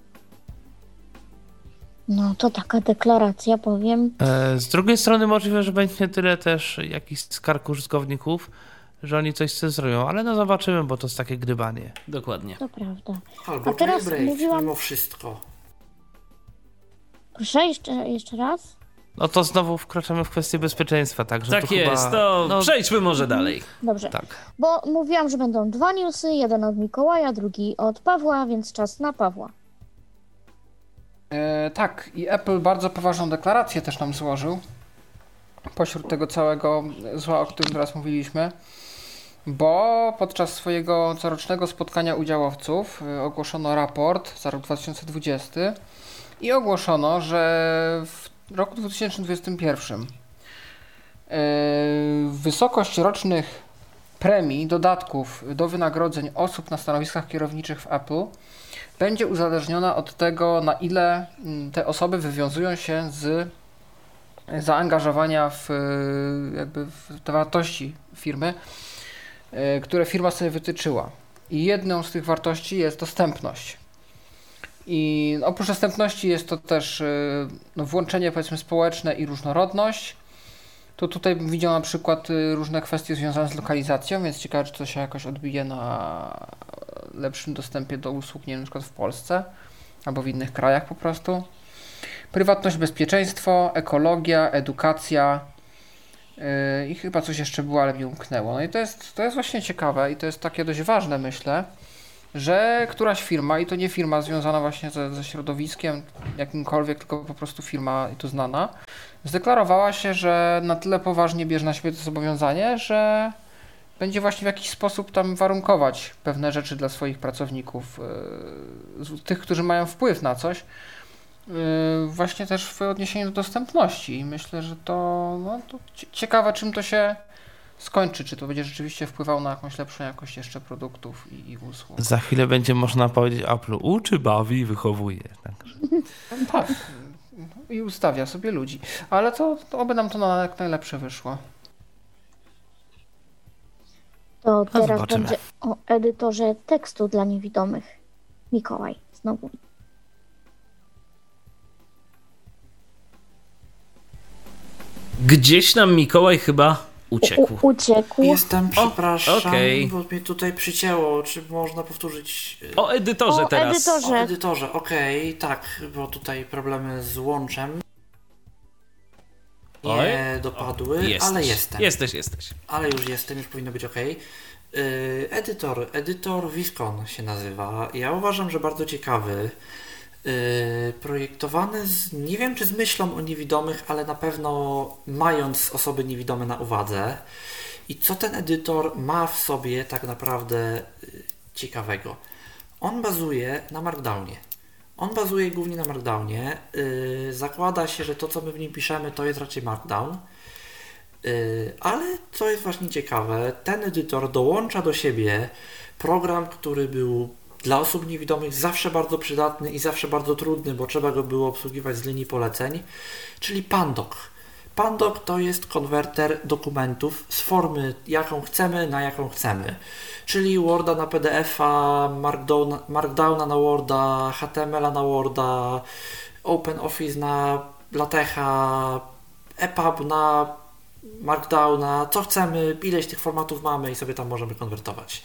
No to taka deklaracja, powiem. E, z drugiej strony możliwe, że będzie tyle też jakichś skarg użytkowników, że oni coś cenzurują, ale no zobaczymy, bo to jest takie gdybanie. Dokładnie. To prawda. Albo A teraz jailbreak, mówiłam- mimo wszystko. Proszę, jeszcze, jeszcze raz? No to znowu wkraczamy w kwestię bezpieczeństwa, także Tak to jest, chyba, to no, przejdźmy może dalej. Dobrze. tak. Bo mówiłam, że będą dwa newsy, jeden od Mikołaja, drugi od Pawła, więc czas na Pawła. E, tak, i Apple bardzo poważną deklarację też nam złożył pośród tego całego zła, o którym teraz mówiliśmy, bo podczas swojego corocznego spotkania udziałowców e, ogłoszono raport za rok dwa tysiące dwudziesty i ogłoszono, że w roku dwa tysiące dwudziestym pierwszym e, wysokość rocznych premii, dodatków do wynagrodzeń osób na stanowiskach kierowniczych w Apple będzie uzależniona od tego, na ile te osoby wywiązują się z zaangażowania w, jakby w te wartości firmy, które firma sobie wytyczyła. I jedną z tych wartości jest dostępność. I oprócz dostępności jest to też no, włączenie, powiedzmy, społeczne i różnorodność. to tutaj bym widział na przykład y, różne kwestie związane z lokalizacją, więc ciekawe, czy to się jakoś odbije na lepszym dostępie do usług, nie wiem, na przykład w Polsce albo w innych krajach po prostu. Prywatność, bezpieczeństwo, ekologia, edukacja yy, i chyba coś jeszcze było, ale mi umknęło. No i to jest, to jest właśnie ciekawe i to jest takie dość ważne, myślę, że któraś firma, i to nie firma związana właśnie ze, ze środowiskiem jakimkolwiek, tylko po prostu firma, i to znana, zdeklarowała się, że na tyle poważnie bierze na siebie to zobowiązanie, że będzie właśnie w jakiś sposób tam warunkować pewne rzeczy dla swoich pracowników, yy, tych, którzy mają wpływ na coś, yy, właśnie też w odniesieniu do dostępności. I myślę, że to, no, to ciekawe, czym to się skończy, czy to będzie rzeczywiście wpływało na jakąś lepszą jakość jeszcze produktów i, i usług. Za chwilę będzie można powiedzieć Apple uczy, bawi, wychowuje. Tak. Tak. I ustawia sobie ludzi. Ale to, to oby nam to na jak najlepsze wyszło. To teraz zobaczymy. będzie o edytorze tekstu dla niewidomych. Mikołaj, znowu. Gdzieś nam Mikołaj chyba uciekł. U, uciekł. Jestem, przepraszam, okej. bo mnie tutaj przycięło. Czy można powtórzyć? y, O edytorze O teraz. edytorze. O edytorze, okej, tak, bo tutaj problemy z łączem nie Oj. dopadły, Jesteś. ale jestem. Jesteś, jesteś. Ale już jestem, już powinno być ok. Yy, edytor, edytor Viscon się nazywa. Ja uważam, że bardzo ciekawy. Yy, projektowany z, nie wiem czy z myślą o niewidomych, ale na pewno mając osoby niewidome na uwadze. I co ten edytor ma w sobie tak naprawdę yy, ciekawego? On bazuje na Markdownie. On bazuje głównie na Markdownie. Yy, zakłada się, że to co my w nim piszemy to jest raczej Markdown. Yy, ale co jest właśnie ciekawe, ten edytor dołącza do siebie program, który był dla osób niewidomych zawsze bardzo przydatny i zawsze bardzo trudny, bo trzeba go było obsługiwać z linii poleceń, czyli Pandoc. Pandoc to jest konwerter dokumentów z formy jaką chcemy na jaką chcemy, czyli Worda na P D F-a, Markdown, Markdowna na Worda, H T M L-a na Worda, OpenOffice na LaTeXa, E P U B na Markdowna, co chcemy, ileś tych formatów mamy i sobie tam możemy konwertować.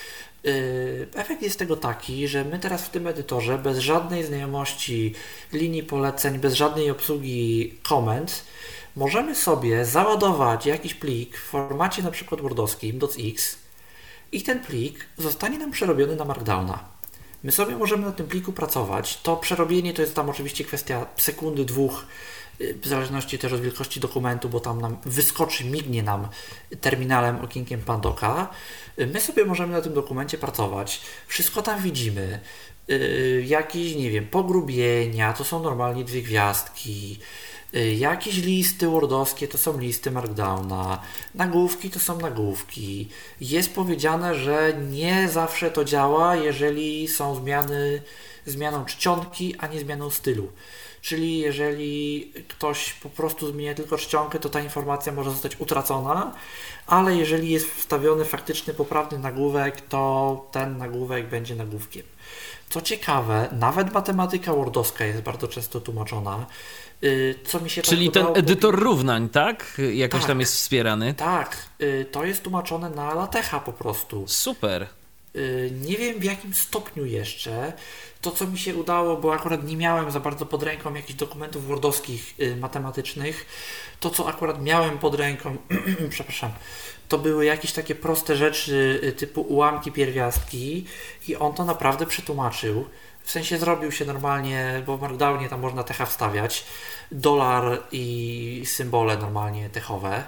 Yy, efekt jest tego taki, że my teraz w tym edytorze bez żadnej znajomości linii poleceń, bez żadnej obsługi komend możemy sobie załadować jakiś plik w formacie na przykład wordowskim docx i ten plik zostanie nam przerobiony na Markdowna. My sobie możemy na tym pliku pracować. To przerobienie to jest tam oczywiście kwestia sekundy, dwóch, w zależności też od wielkości dokumentu, bo tam nam wyskoczy, mignie nam terminalem, okienkiem Pandoca. My sobie możemy na tym dokumencie pracować. Wszystko tam widzimy. Yy, jakieś, nie wiem, pogrubienia, to są normalnie dwie gwiazdki. Yy, jakieś listy wordowskie, to są listy Markdowna. Nagłówki to są nagłówki. Jest powiedziane, że nie zawsze to działa, jeżeli są zmiany zmianą czcionki, a nie zmianą stylu. Czyli jeżeli ktoś po prostu zmienia tylko czcionkę, to ta informacja może zostać utracona, ale jeżeli jest wstawiony faktyczny, poprawny nagłówek, to ten nagłówek będzie nagłówkiem. Co ciekawe, nawet matematyka wordowska jest bardzo często tłumaczona. Co mi się Czyli tak ten udało edytor powiedzieć. równań, tak? Jakoś Tak. tam jest wspierany. Tak, to jest tłumaczone na LaTeXa po prostu. Super. Nie wiem w jakim stopniu jeszcze. To, co mi się udało, bo akurat nie miałem za bardzo pod ręką jakichś dokumentów wordowskich y, matematycznych, to, co akurat miałem pod ręką, przepraszam, to były jakieś takie proste rzeczy y, typu ułamki, pierwiastki i on to naprawdę przetłumaczył. W sensie zrobił się normalnie, bo w Markdownie tam można techa wstawiać, dolar i symbole normalnie techowe.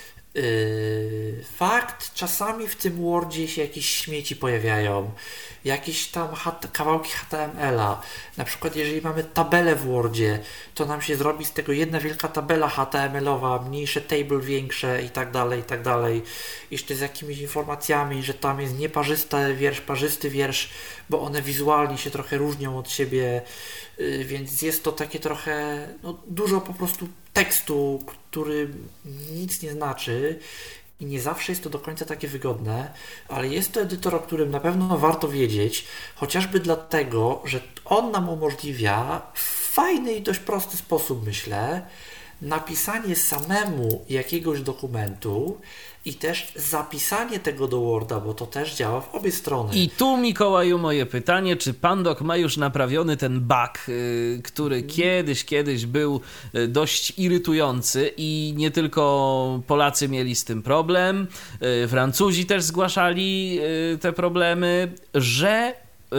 Yy, fakt, czasami w tym Wordzie się jakieś śmieci pojawiają, jakieś tam hat- kawałki H T M L-a. Na przykład jeżeli mamy tabelę w Wordzie, to nam się zrobi z tego jedna wielka tabela H T M L-owa, mniejsze table, większe i tak dalej, i tak dalej. Jeszcze z jakimiś informacjami, że tam jest nieparzysty wiersz, parzysty wiersz, bo one wizualnie się trochę różnią od siebie, yy, więc jest to takie trochę, no, dużo po prostu tekstu, który nic nie znaczy i nie zawsze jest to do końca takie wygodne, ale jest to edytor, o którym na pewno warto wiedzieć, chociażby dlatego, że on nam umożliwia w fajny i dość prosty sposób, myślę, napisanie samemu jakiegoś dokumentu i też zapisanie tego do Worda, bo to też działa w obie strony. I tu, Mikołaju, moje pytanie, czy Pandok ma już naprawiony ten bug, yy, który kiedyś, kiedyś był yy, dość irytujący i nie tylko Polacy mieli z tym problem, yy, Francuzi też zgłaszali yy, te problemy, że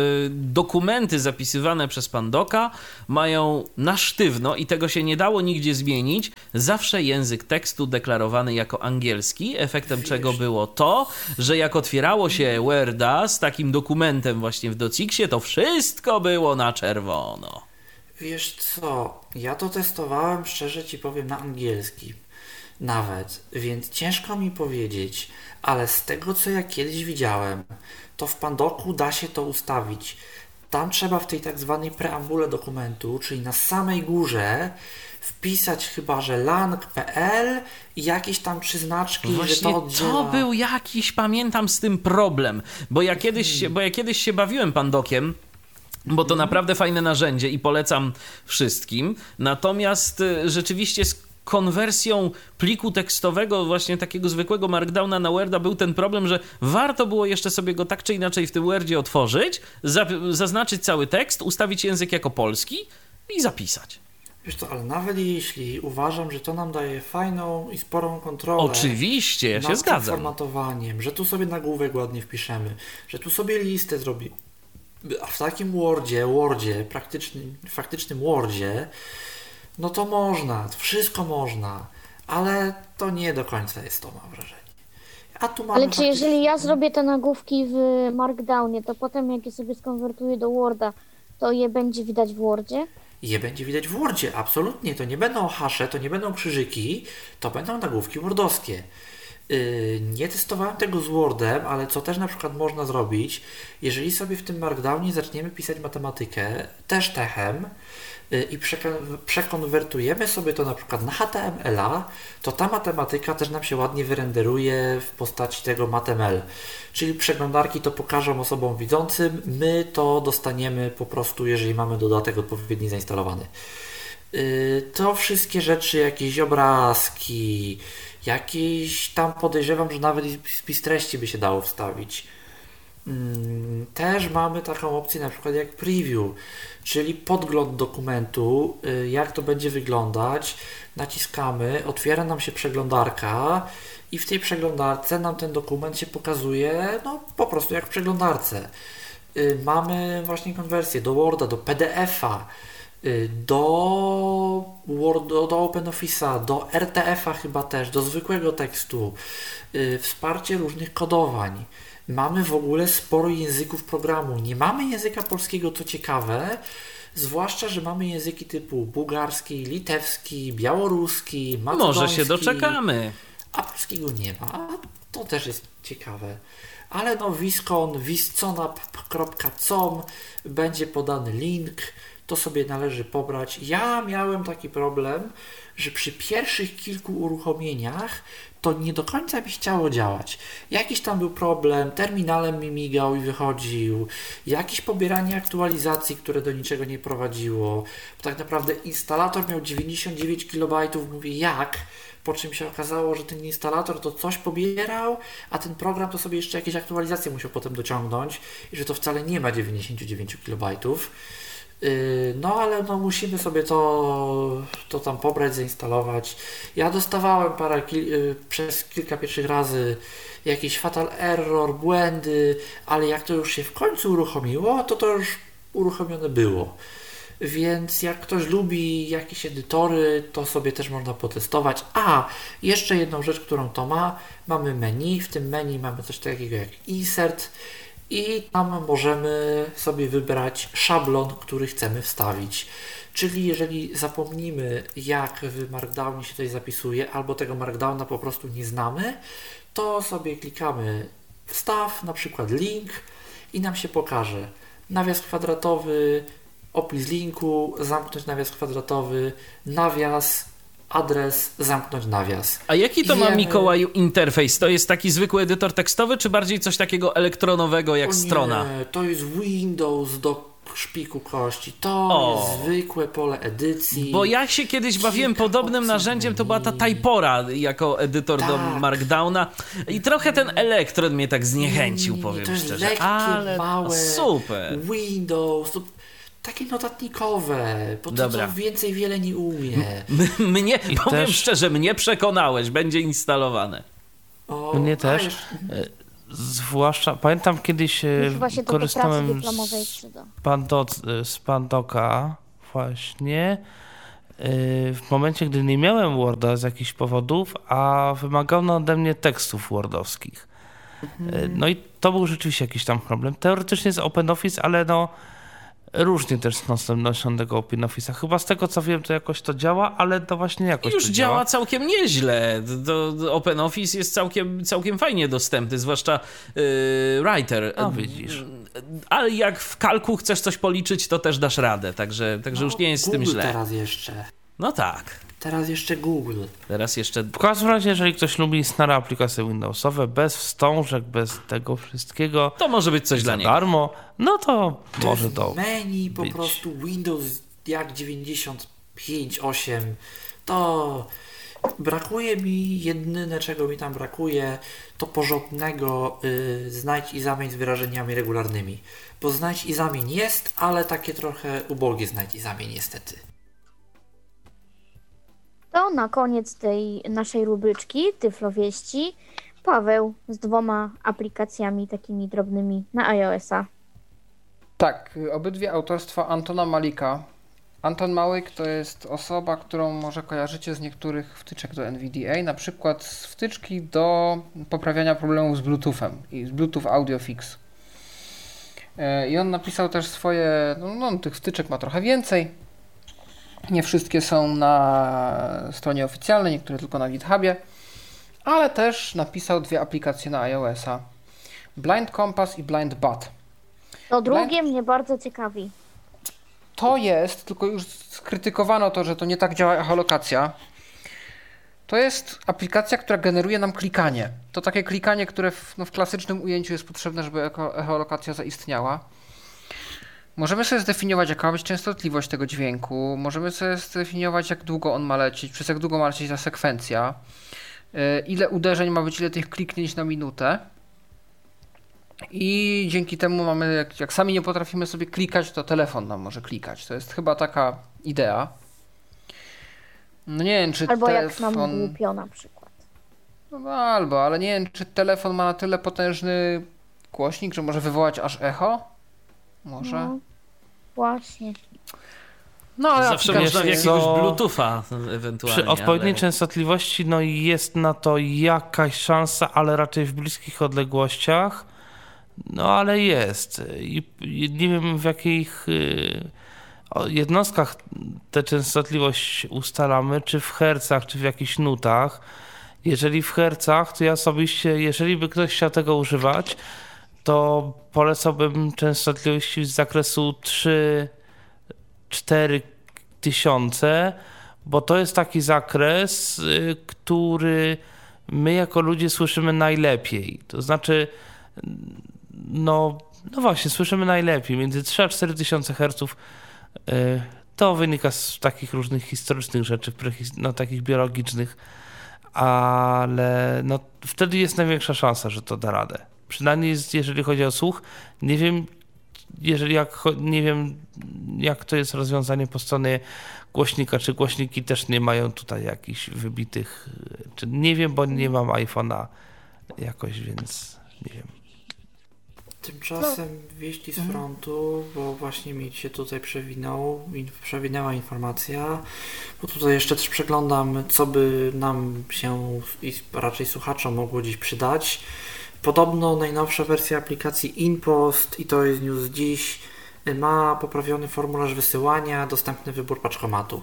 dokumenty zapisywane przez Pandoka mają na sztywno i tego się nie dało nigdzie zmienić, zawsze język tekstu deklarowany jako angielski, efektem Wiesz. czego było to, że jak otwierało się Worda z takim dokumentem właśnie w Docxie, to wszystko było na czerwono. Wiesz co, ja to testowałem, szczerze ci powiem, na angielski nawet, więc ciężko mi powiedzieć, ale z tego, co ja kiedyś widziałem, to w Pandoku da się to ustawić. Tam trzeba w tej tak zwanej preambule dokumentu, czyli na samej górze, wpisać chyba, że lang kropka p l i jakieś tam trzy znaczki, Właśnie że to oddziela... to był jakiś, pamiętam, z tym problem, bo ja kiedyś, hmm. bo ja kiedyś się bawiłem Pandokiem, bo to naprawdę fajne narzędzie i polecam wszystkim. Natomiast rzeczywiście z konwersją pliku tekstowego, właśnie takiego zwykłego Markdowna na Worda, był ten problem, że warto było jeszcze sobie go tak czy inaczej w tym Wordzie otworzyć, za, zaznaczyć cały tekst, ustawić język jako polski i zapisać. Wiesz co, ale nawet jeśli uważam, że to nam daje fajną i sporą kontrolę. Oczywiście, ja się zgadzam. Nad formatowaniem, że tu sobie nagłówek ładnie wpiszemy, że tu sobie listę zrobimy. A w takim Wordzie, Wordzie, praktycznym, faktycznym Wordzie, no to można, wszystko można, ale to nie do końca jest to, mam wrażenie. A tu mamy ale czy faktycznie... jeżeli ja zrobię te nagłówki w Markdownie, to potem jak je sobie skonwertuję do Worda, to je będzie widać w Wordzie? Je będzie widać w Wordzie, absolutnie. To nie będą hasze, to nie będą krzyżyki, to będą nagłówki wordowskie. Yy, nie testowałem tego z Wordem, ale co też na przykład można zrobić, jeżeli sobie w tym Markdownie zaczniemy pisać matematykę, też techem, i przekonwertujemy sobie to na przykład na H T M L a, to ta matematyka też nam się ładnie wyrenderuje w postaci tego matml. Czyli przeglądarki to pokażą osobom widzącym, my to dostaniemy po prostu, jeżeli mamy dodatek odpowiedni zainstalowany. To wszystkie rzeczy, jakieś obrazki, jakieś tam podejrzewam, że nawet spis treści by się dało wstawić. Też mamy taką opcję na przykład jak preview, czyli podgląd dokumentu, jak to będzie wyglądać, naciskamy, otwiera nam się przeglądarka i w tej przeglądarce nam ten dokument się pokazuje no po prostu jak w przeglądarce. Mamy właśnie konwersję do Worda, do P D F a, do, Word, do, do OpenOffice'a, do R T F a chyba też, do zwykłego tekstu, wsparcie różnych kodowań. Mamy w ogóle sporo języków programu. Nie mamy języka polskiego, co ciekawe, zwłaszcza, że mamy języki typu bułgarski, litewski, białoruski, macedoński. Może się doczekamy. A polskiego nie ma. To też jest ciekawe. Ale no Viscon, visconap kropka com będzie podany link. To sobie należy pobrać. Ja miałem taki problem, że przy pierwszych kilku uruchomieniach to nie do końca mi chciało działać. Jakiś tam był problem, terminalem mi migał i wychodził, jakieś pobieranie aktualizacji, które do niczego nie prowadziło. Tak naprawdę instalator miał dziewięćdziesiąt dziewięć kilobajtów, mówię jak? Po czym się okazało, że ten instalator to coś pobierał, a ten program to sobie jeszcze jakieś aktualizacje musiał potem dociągnąć i że to wcale nie ma dziewięćdziesiąt dziewięć kilobajtów. No ale no musimy sobie to, to tam pobrać, zainstalować. Ja dostawałem parę kil, przez kilka pierwszych razy jakiś fatal error, błędy, ale jak to już się w końcu uruchomiło, to to już uruchomione było. Więc jak ktoś lubi jakieś edytory, to sobie też można potestować. A, jeszcze jedną rzecz, którą to ma, mamy menu, w tym menu mamy coś takiego jak insert i tam możemy sobie wybrać szablon, który chcemy wstawić. Czyli jeżeli zapomnimy, jak w Markdownie się tutaj zapisuje, albo tego Markdowna po prostu nie znamy, to sobie klikamy wstaw, na przykład link i nam się pokaże nawias kwadratowy, opis linku, zamknąć nawias kwadratowy, nawias, adres, zamknąć nawias. A jaki to Wiemy... ma, Mikołaju, interfejs? To jest taki zwykły edytor tekstowy, czy bardziej coś takiego elektronowego jak o nie, strona? To jest Windows do szpiku kości. To O. jest zwykłe pole edycji. Bo ja się kiedyś bawiłem Kilka podobnym opcji narzędziem, to była ta menu. Typora jako edytor do Tak. Markdowna i trochę ten Electron mnie tak zniechęcił, Nie, nie, powiem to jest szczerze. lekkie, Ale małe, super. Windows, to takie notatnikowe, bo to, Dobra. to więcej wiele nie umie. M- mnie, I powiem też- szczerze, mnie przekonałeś, będzie instalowane. O, Mnie a też. jeszcze- Zwłaszcza, pamiętam kiedyś e, Mi chyba się to do pracy korzystałem dyplomowej z, przyda. Pando, z Pandoka właśnie e, w momencie, gdy nie miałem Worda z jakichś powodów, a wymagano ode mnie tekstów wordowskich. E, No i to był rzeczywiście jakiś tam problem. Teoretycznie jest OpenOffice, ale no różnie też z dostępnością tego OpenOffice'a. Chyba z tego co wiem, to jakoś to działa, ale to właśnie jakoś Już to działa działa. całkiem nieźle. To, to OpenOffice jest całkiem, całkiem fajnie dostępny, zwłaszcza yy, Writer. A, widzisz. Ale jak w kalku chcesz coś policzyć, to też dasz radę, także, także już nie jest z tym Google źle. teraz jeszcze. No tak. Teraz jeszcze Google. Teraz jeszcze W każdym razie, jeżeli ktoś lubi stare aplikacje Windowsowe, bez wstążek, bez tego wszystkiego, to może być coś dla za niego. darmo, no to To może jest to menu po być. prostu Windows jak dziewięćdziesiąt pięć osiem. To brakuje mi, jedyne czego mi tam brakuje, to porządnego y, znajdź i zamień z wyrażeniami regularnymi. Bo znajdź i zamień jest, ale takie trochę ubogie znajdź i zamień niestety. To na koniec tej naszej rubryczki Tyflowieści Paweł z dwoma aplikacjami takimi drobnymi na iOS-a. Tak, obydwie autorstwa Antona Malika. Anton Malik to jest osoba, którą może kojarzycie z niektórych wtyczek do N V D A, na przykład z wtyczki do poprawiania problemów z Bluetoothem i z Bluetooth Audio Fix. E, I on napisał też swoje, no, no tych wtyczek ma trochę więcej. Nie wszystkie są na stronie oficjalnej, niektóre tylko na GitHubie, ale też napisał dwie aplikacje na iOS-a. Blind Compass i Blind Bat. To drugie mnie bardzo ciekawi. To jest, tylko już skrytykowano to, że to nie tak działa echolokacja. To jest aplikacja, która generuje nam klikanie. To takie klikanie, które w, no w klasycznym ujęciu jest potrzebne, żeby eko, echolokacja zaistniała. Możemy sobie zdefiniować, jaka ma być częstotliwość tego dźwięku. Możemy sobie zdefiniować, jak długo on ma lecieć, przez jak długo ma lecieć ta sekwencja. Yy, ile uderzeń ma być, ile tych kliknięć na minutę. I dzięki temu mamy, jak, jak sami nie potrafimy sobie klikać, to telefon nam może klikać. To jest chyba taka idea. No nie wiem, czy Albo telefon... jak nam głupio na przykład. No albo, ale nie wiem, czy telefon ma na tyle potężny głośnik, że może wywołać aż echo? Może? No, właśnie. No, ale Zawsze aplikacja można jest- jakiegoś co- Bluetootha ewentualnie. przy odpowiedniej ale... częstotliwości no jest na to jakaś szansa, ale raczej w bliskich odległościach. No ale jest. I, i nie wiem w jakich y, o, jednostkach tę częstotliwość ustalamy, czy w hercach, czy w jakichś nutach. Jeżeli w hercach, to ja osobiście, jeżeli by ktoś chciał tego używać, to polecałbym częstotliwości z zakresu trzy cztery tysiące, bo to jest taki zakres, y, który my jako ludzie słyszymy najlepiej. To znaczy, no, no właśnie, słyszymy najlepiej. Między trzy a cztery tysiące herców y, to wynika z takich różnych historycznych rzeczy, prehis- no takich biologicznych, ale no, wtedy jest największa szansa, że to da radę. Przynajmniej jest, jeżeli chodzi o słuch. Nie wiem, jeżeli jak, cho- nie wiem, jak to jest rozwiązanie po stronie głośnika, czy głośniki też nie mają tutaj jakichś wybitych, czy nie wiem, bo nie mam iPhone'a jakoś, więc nie wiem. Tymczasem wieści z frontu, bo właśnie mi się tutaj przewinął, in- przewinęła informacja, bo tutaj jeszcze też przeglądam, co by nam się i raczej słuchaczom mogło dziś przydać. Podobno najnowsza wersja aplikacji InPost, i to jest news dziś, ma poprawiony formularz wysyłania, dostępny wybór paczkomatu.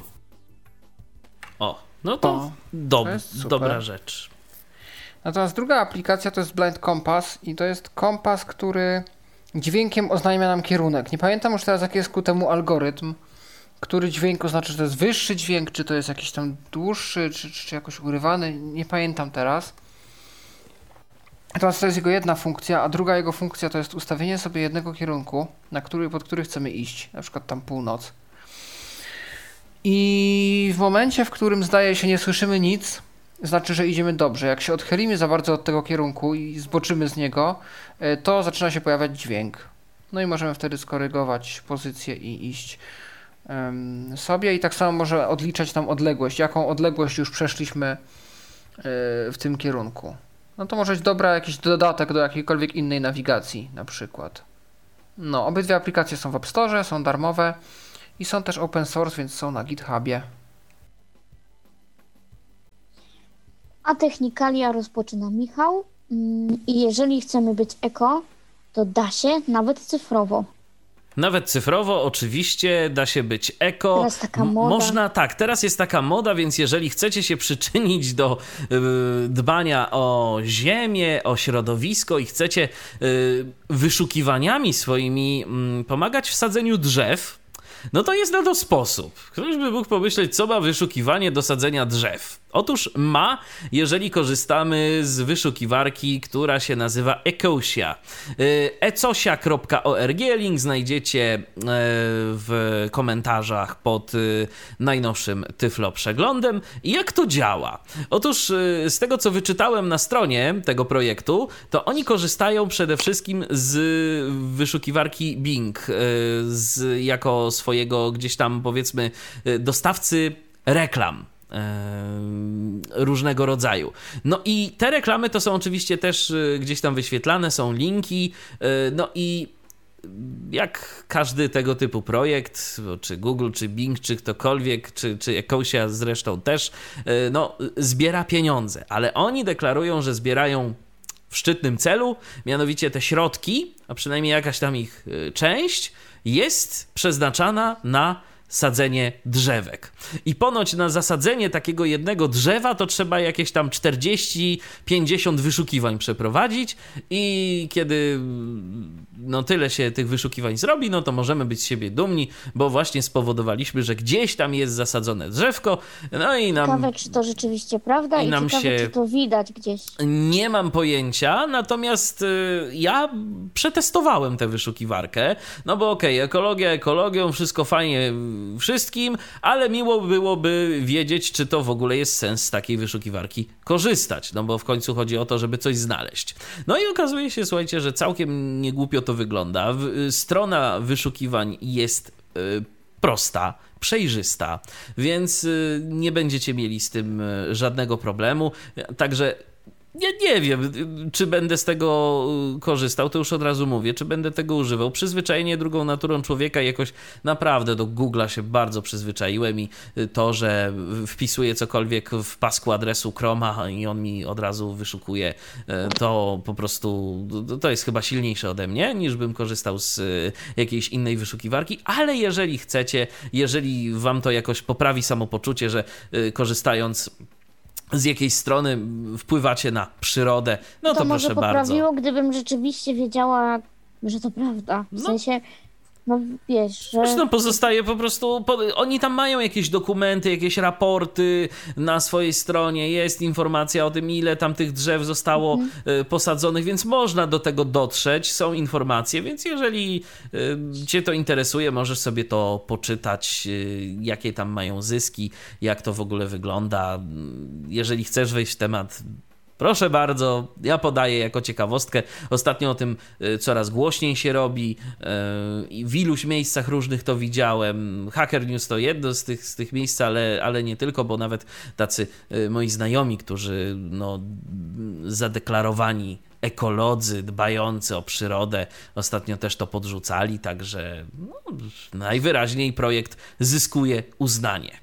O, no to O, dob- to jest super. dobra rzecz. Natomiast druga aplikacja to jest Blind Compass i to jest kompas, który dźwiękiem oznajmia nam kierunek. Nie pamiętam już teraz, jaki jest ku temu algorytm, który dźwięk oznacza, czy to jest wyższy dźwięk, czy to jest jakiś tam dłuższy, czy, czy jakoś urywany. Nie pamiętam teraz. Natomiast to jest jego jedna funkcja, a druga jego funkcja to jest ustawienie sobie jednego kierunku, na który, pod który chcemy iść, na przykład tam północ. I w momencie, w którym zdaje się nie słyszymy nic, znaczy, że idziemy dobrze. Jak się odchylimy za bardzo od tego kierunku i zboczymy z niego, to zaczyna się pojawiać dźwięk. No i możemy wtedy skorygować pozycję i iść um, sobie i tak samo może odliczać nam odległość, jaką odległość już przeszliśmy y, w tym kierunku. No to może być dobra jakiś dodatek do jakiejkolwiek innej nawigacji na przykład. No, obydwie aplikacje są w App Store, są darmowe i są też open source, więc są na GitHubie. A technikalia rozpoczyna Michał. I jeżeli chcemy być eko, to da się nawet cyfrowo. Nawet cyfrowo oczywiście da się być eko. Teraz taka moda. Można, tak, teraz jest taka moda, więc jeżeli chcecie się przyczynić do y, dbania o ziemię, o środowisko i chcecie y, wyszukiwaniami swoimi y, pomagać w sadzeniu drzew, no to jest na to sposób. Ktoś by mógł pomyśleć, co ma wyszukiwanie do sadzenia drzew. Otóż ma, jeżeli korzystamy z wyszukiwarki, która się nazywa Ecosia. ecosia kropka org, link znajdziecie w komentarzach pod najnowszym Tyflo Przeglądem. I jak to działa? Otóż z tego, co wyczytałem na stronie tego projektu, to oni korzystają przede wszystkim z wyszukiwarki Bing z, jako swojego gdzieś tam, powiedzmy, dostawcy reklam różnego rodzaju. No i te reklamy to są oczywiście też gdzieś tam wyświetlane, są linki, no i jak każdy tego typu projekt, czy Google, czy Bing, czy ktokolwiek, czy, czy Ecosia zresztą też, no zbiera pieniądze, ale oni deklarują, że zbierają w szczytnym celu, mianowicie te środki, a przynajmniej jakaś tam ich część, jest przeznaczana na sadzenie drzewek. I ponoć na zasadzenie takiego jednego drzewa to trzeba jakieś tam czterdzieści pięćdziesiąt wyszukiwań przeprowadzić i kiedy no tyle się tych wyszukiwań zrobi, no to możemy być z siebie dumni, bo właśnie spowodowaliśmy, że gdzieś tam jest zasadzone drzewko, no i nam... Ciekawe, czy to rzeczywiście prawda i, i nam ciekawe, się... czy to widać gdzieś. Nie mam pojęcia, natomiast y, ja przetestowałem tę wyszukiwarkę, no bo okej, okay, ekologia ekologią, wszystko fajnie wszystkim, ale miło byłoby wiedzieć, czy to w ogóle jest sens z takiej wyszukiwarki korzystać, no bo w końcu chodzi o to, żeby coś znaleźć. No i okazuje się, słuchajcie, że całkiem niegłupio to wygląda. Strona wyszukiwań jest y, prosta, przejrzysta, więc y, nie będziecie mieli z tym y, żadnego problemu, także ja nie wiem, czy będę z tego korzystał, to już od razu mówię, czy będę tego używał. Przyzwyczajenie drugą naturą człowieka, jakoś naprawdę do Google'a się bardzo przyzwyczaiłem i to, że wpisuję cokolwiek w pasku adresu Chroma i on mi od razu wyszukuje, to po prostu to jest chyba silniejsze ode mnie, niż bym korzystał z jakiejś innej wyszukiwarki, ale jeżeli chcecie, jeżeli wam to jakoś poprawi samopoczucie, że korzystając z jakiejś strony wpływacie na przyrodę, no to, to proszę może bardzo. poprawiło, gdybym rzeczywiście wiedziała, że to prawda. W No. sensie, no wiesz, że... Zresztą pozostaje po prostu, oni tam mają jakieś dokumenty, jakieś raporty na swojej stronie, jest informacja o tym, ile tam tych drzew zostało mhm. posadzonych, więc można do tego dotrzeć, są informacje, więc jeżeli cię to interesuje, możesz sobie to poczytać, jakie tam mają zyski, jak to w ogóle wygląda. Jeżeli chcesz wejść w temat, proszę bardzo, ja podaję jako ciekawostkę. Ostatnio o tym coraz głośniej się robi. W iluś miejscach różnych to widziałem. Hacker News to jedno z tych, z tych miejsc, ale, ale nie tylko, bo nawet tacy moi znajomi, którzy no, zadeklarowani ekolodzy, dbający o przyrodę, ostatnio też to podrzucali, także no, najwyraźniej projekt zyskuje uznanie.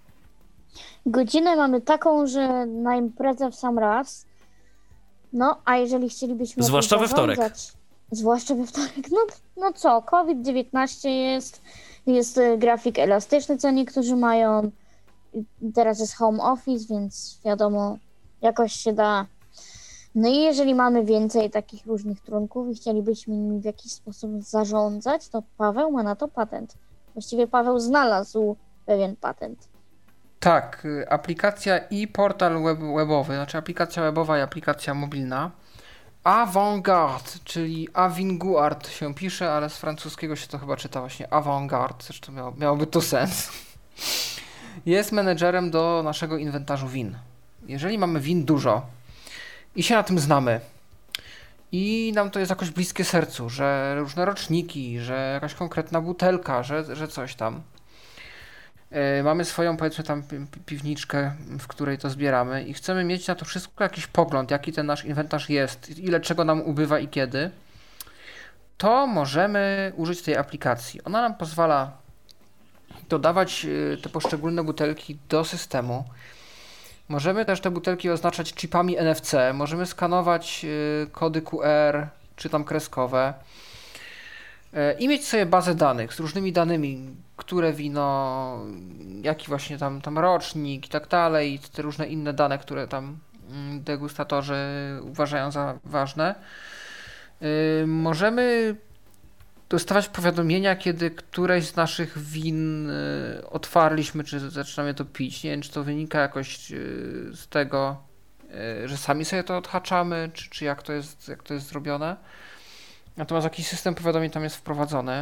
Godzinę mamy taką, że na imprezę w sam raz. No, a jeżeli chcielibyśmy... Zwłaszcza we wtorek. Zwłaszcza we wtorek. No, no co, COVID dziewiętnaście jest, jest grafik elastyczny, co niektórzy mają. Teraz jest home office, więc wiadomo, jakoś się da. No i jeżeli mamy więcej takich różnych trunków i chcielibyśmy nimi w jakiś sposób zarządzać, to Paweł ma na to patent. Właściwie Paweł znalazł pewien patent. Tak, aplikacja i portal web, webowy, znaczy aplikacja webowa i aplikacja mobilna Avantgarde, czyli Avantgarde się pisze, ale z francuskiego się to chyba czyta właśnie Avantgarde, zresztą miało, miałoby to sens. Jest menedżerem do naszego inwentarzu win. Jeżeli mamy win dużo i się na tym znamy i nam to jest jakoś bliskie sercu, że różne roczniki, że jakaś konkretna butelka, że, że coś tam. Yy, mamy swoją, powiedzmy tam pi- piwniczkę, w której to zbieramy i chcemy mieć na to wszystko jakiś pogląd, jaki ten nasz inwentarz jest, ile czego nam ubywa i kiedy, to możemy użyć tej aplikacji. Ona nam pozwala dodawać yy, te poszczególne butelki do systemu. Możemy też te butelki oznaczać chipami N F C, możemy skanować yy, kody Q R czy tam kreskowe yy, i mieć sobie bazę danych z różnymi danymi, które wino, jaki właśnie tam, tam rocznik i tak dalej, te różne inne dane, które tam degustatorzy uważają za ważne. Yy, możemy dostawać powiadomienia, kiedy któreś z naszych win yy, otwarliśmy, czy zaczynamy to pić. Nie wiem, czy to wynika jakoś yy, z tego, yy, że sami sobie to odhaczamy, czy, czy jak to jest, jak to jest zrobione. Natomiast jakiś system powiadomień tam jest wprowadzony.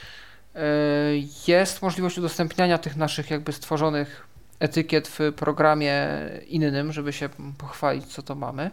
Jest możliwość udostępniania tych naszych jakby stworzonych etykiet w programie innym, żeby się pochwalić, co to mamy.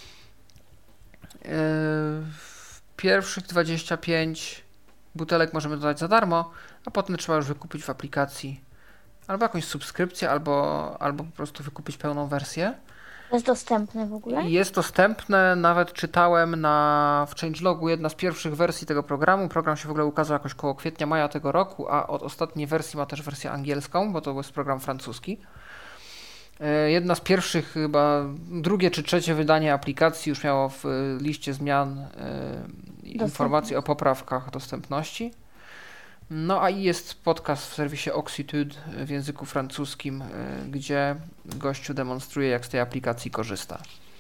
Pierwszych dwadzieścia pięć butelek możemy dodać za darmo, a potem trzeba już wykupić w aplikacji albo jakąś subskrypcję, albo, albo po prostu wykupić pełną wersję. Jest dostępne w ogóle? Jest dostępne, nawet czytałem na, w changelogu jedna z pierwszych wersji tego programu. Program się w ogóle ukazał jakoś koło kwietnia, maja tego roku, a od ostatniej wersji ma też wersję angielską, bo to jest program francuski. Jedna z pierwszych, chyba drugie czy trzecie wydanie aplikacji już miało w liście zmian informacje o poprawkach dostępności. No a i jest podcast w serwisie Oxitude w języku francuskim, gdzie gościu demonstruje, jak z tej aplikacji korzysta.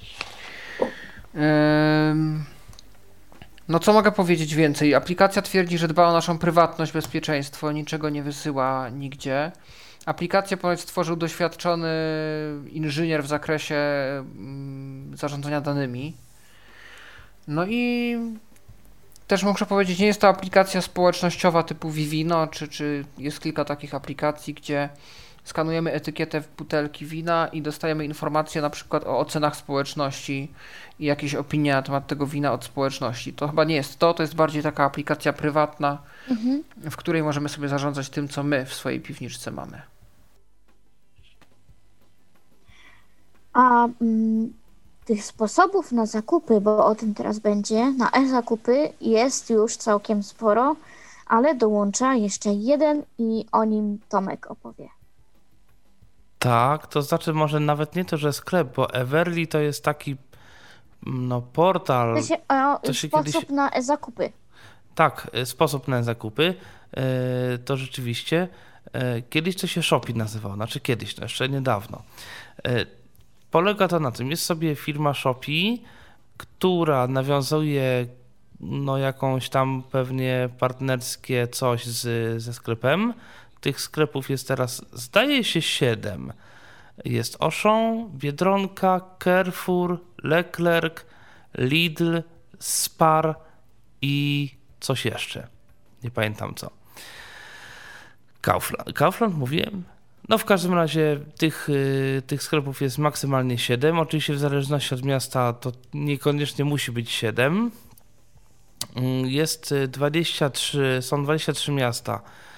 No co mogę powiedzieć więcej? Aplikacja twierdzi, że dba o naszą prywatność, bezpieczeństwo, niczego nie wysyła nigdzie. Aplikację ponoć stworzył doświadczony inżynier w zakresie zarządzania danymi. No i też muszę powiedzieć, nie jest to aplikacja społecznościowa typu Vivino, czy, czy jest kilka takich aplikacji, gdzie skanujemy etykietę w butelki wina i dostajemy informacje na przykład o ocenach społeczności i jakieś opinie na temat tego wina od społeczności. To chyba nie jest to, to jest bardziej taka aplikacja prywatna, mhm. w której możemy sobie zarządzać tym, co my w swojej piwniczce mamy. A mm, tych sposobów na zakupy, bo o tym teraz będzie, na e-zakupy jest już całkiem sporo, ale dołącza jeszcze jeden i o nim Tomek opowie. Tak, to znaczy może nawet nie to, że sklep, bo Everly to jest taki no portal. To się, o, to się sposób kiedyś... na e-zakupy. Tak, sposób na zakupy. To rzeczywiście kiedyś to się Shopee nazywało, znaczy kiedyś, no jeszcze niedawno. Polega to na tym, jest sobie firma Shopee, która nawiązuje no jakąś tam pewnie partnerskie coś z, ze sklepem. Tych sklepów jest teraz, zdaje się, siedem. Jest Auchan, Biedronka, Carrefour, Leclerc, Lidl, Spar i coś jeszcze. Nie pamiętam co. Kaufland. Kaufland mówiłem? No w każdym razie tych, tych sklepów jest maksymalnie siedem. Oczywiście w zależności od miasta to niekoniecznie musi być siedem. Jest dwadzieścia trzy, są dwadzieścia trzy miasta,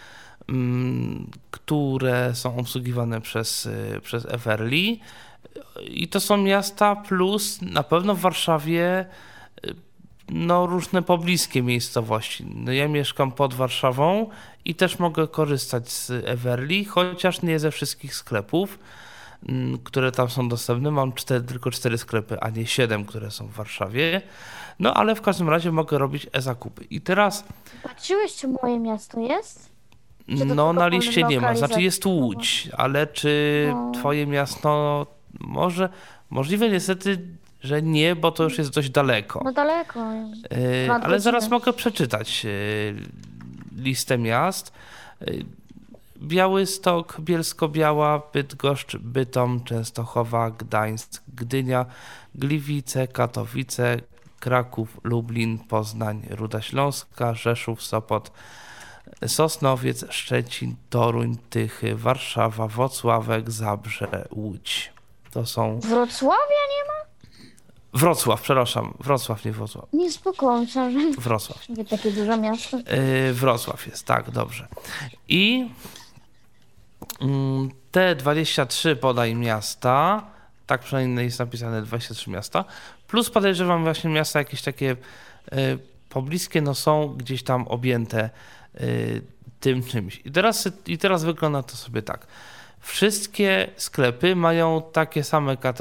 które są obsługiwane przez, przez Everly. I to są miasta plus na pewno w Warszawie no różne pobliskie miejscowości. No ja mieszkam pod Warszawą i też mogę korzystać z Everly, chociaż nie ze wszystkich sklepów, które tam są dostępne. Mam cztery, tylko cztery sklepy, a nie siedem, które są w Warszawie. No ale w każdym razie mogę robić e-zakupy. I teraz... Patrzyłeś, czy moje miasto jest? No na liście nie ma, znaczy jest Łódź, ale czy no. twoje miasto może... Możliwe niestety, że nie, bo to już jest dość daleko. No daleko. Yy, ale zaraz mogę przeczytać yy, listę miast. Yy, Białystok, Bielsko-Biała, Bydgoszcz, Bytom, Częstochowa, Gdańsk, Gdynia, Gliwice, Katowice, Kraków, Lublin, Poznań, Ruda Śląska, Rzeszów, Sopot, Sosnowiec, Szczecin, Toruń, Tychy, Warszawa, Włocławek, Zabrze, Łódź. To są... Wrocławia nie ma? Wrocław, przepraszam. Wrocław, nie Wrocław. Nie spokojnie, że Wrocław. nie takie duże miasto. Yy, Wrocław jest, tak, dobrze. I mm, te dwadzieścia trzy podaj miasta, tak przynajmniej jest napisane dwadzieścia trzy miasta, plus podejrzewam właśnie miasta jakieś takie y, pobliskie, no są gdzieś tam objęte y, tym czymś. I teraz, I teraz wygląda to sobie tak. Wszystkie sklepy mają takie same kategorie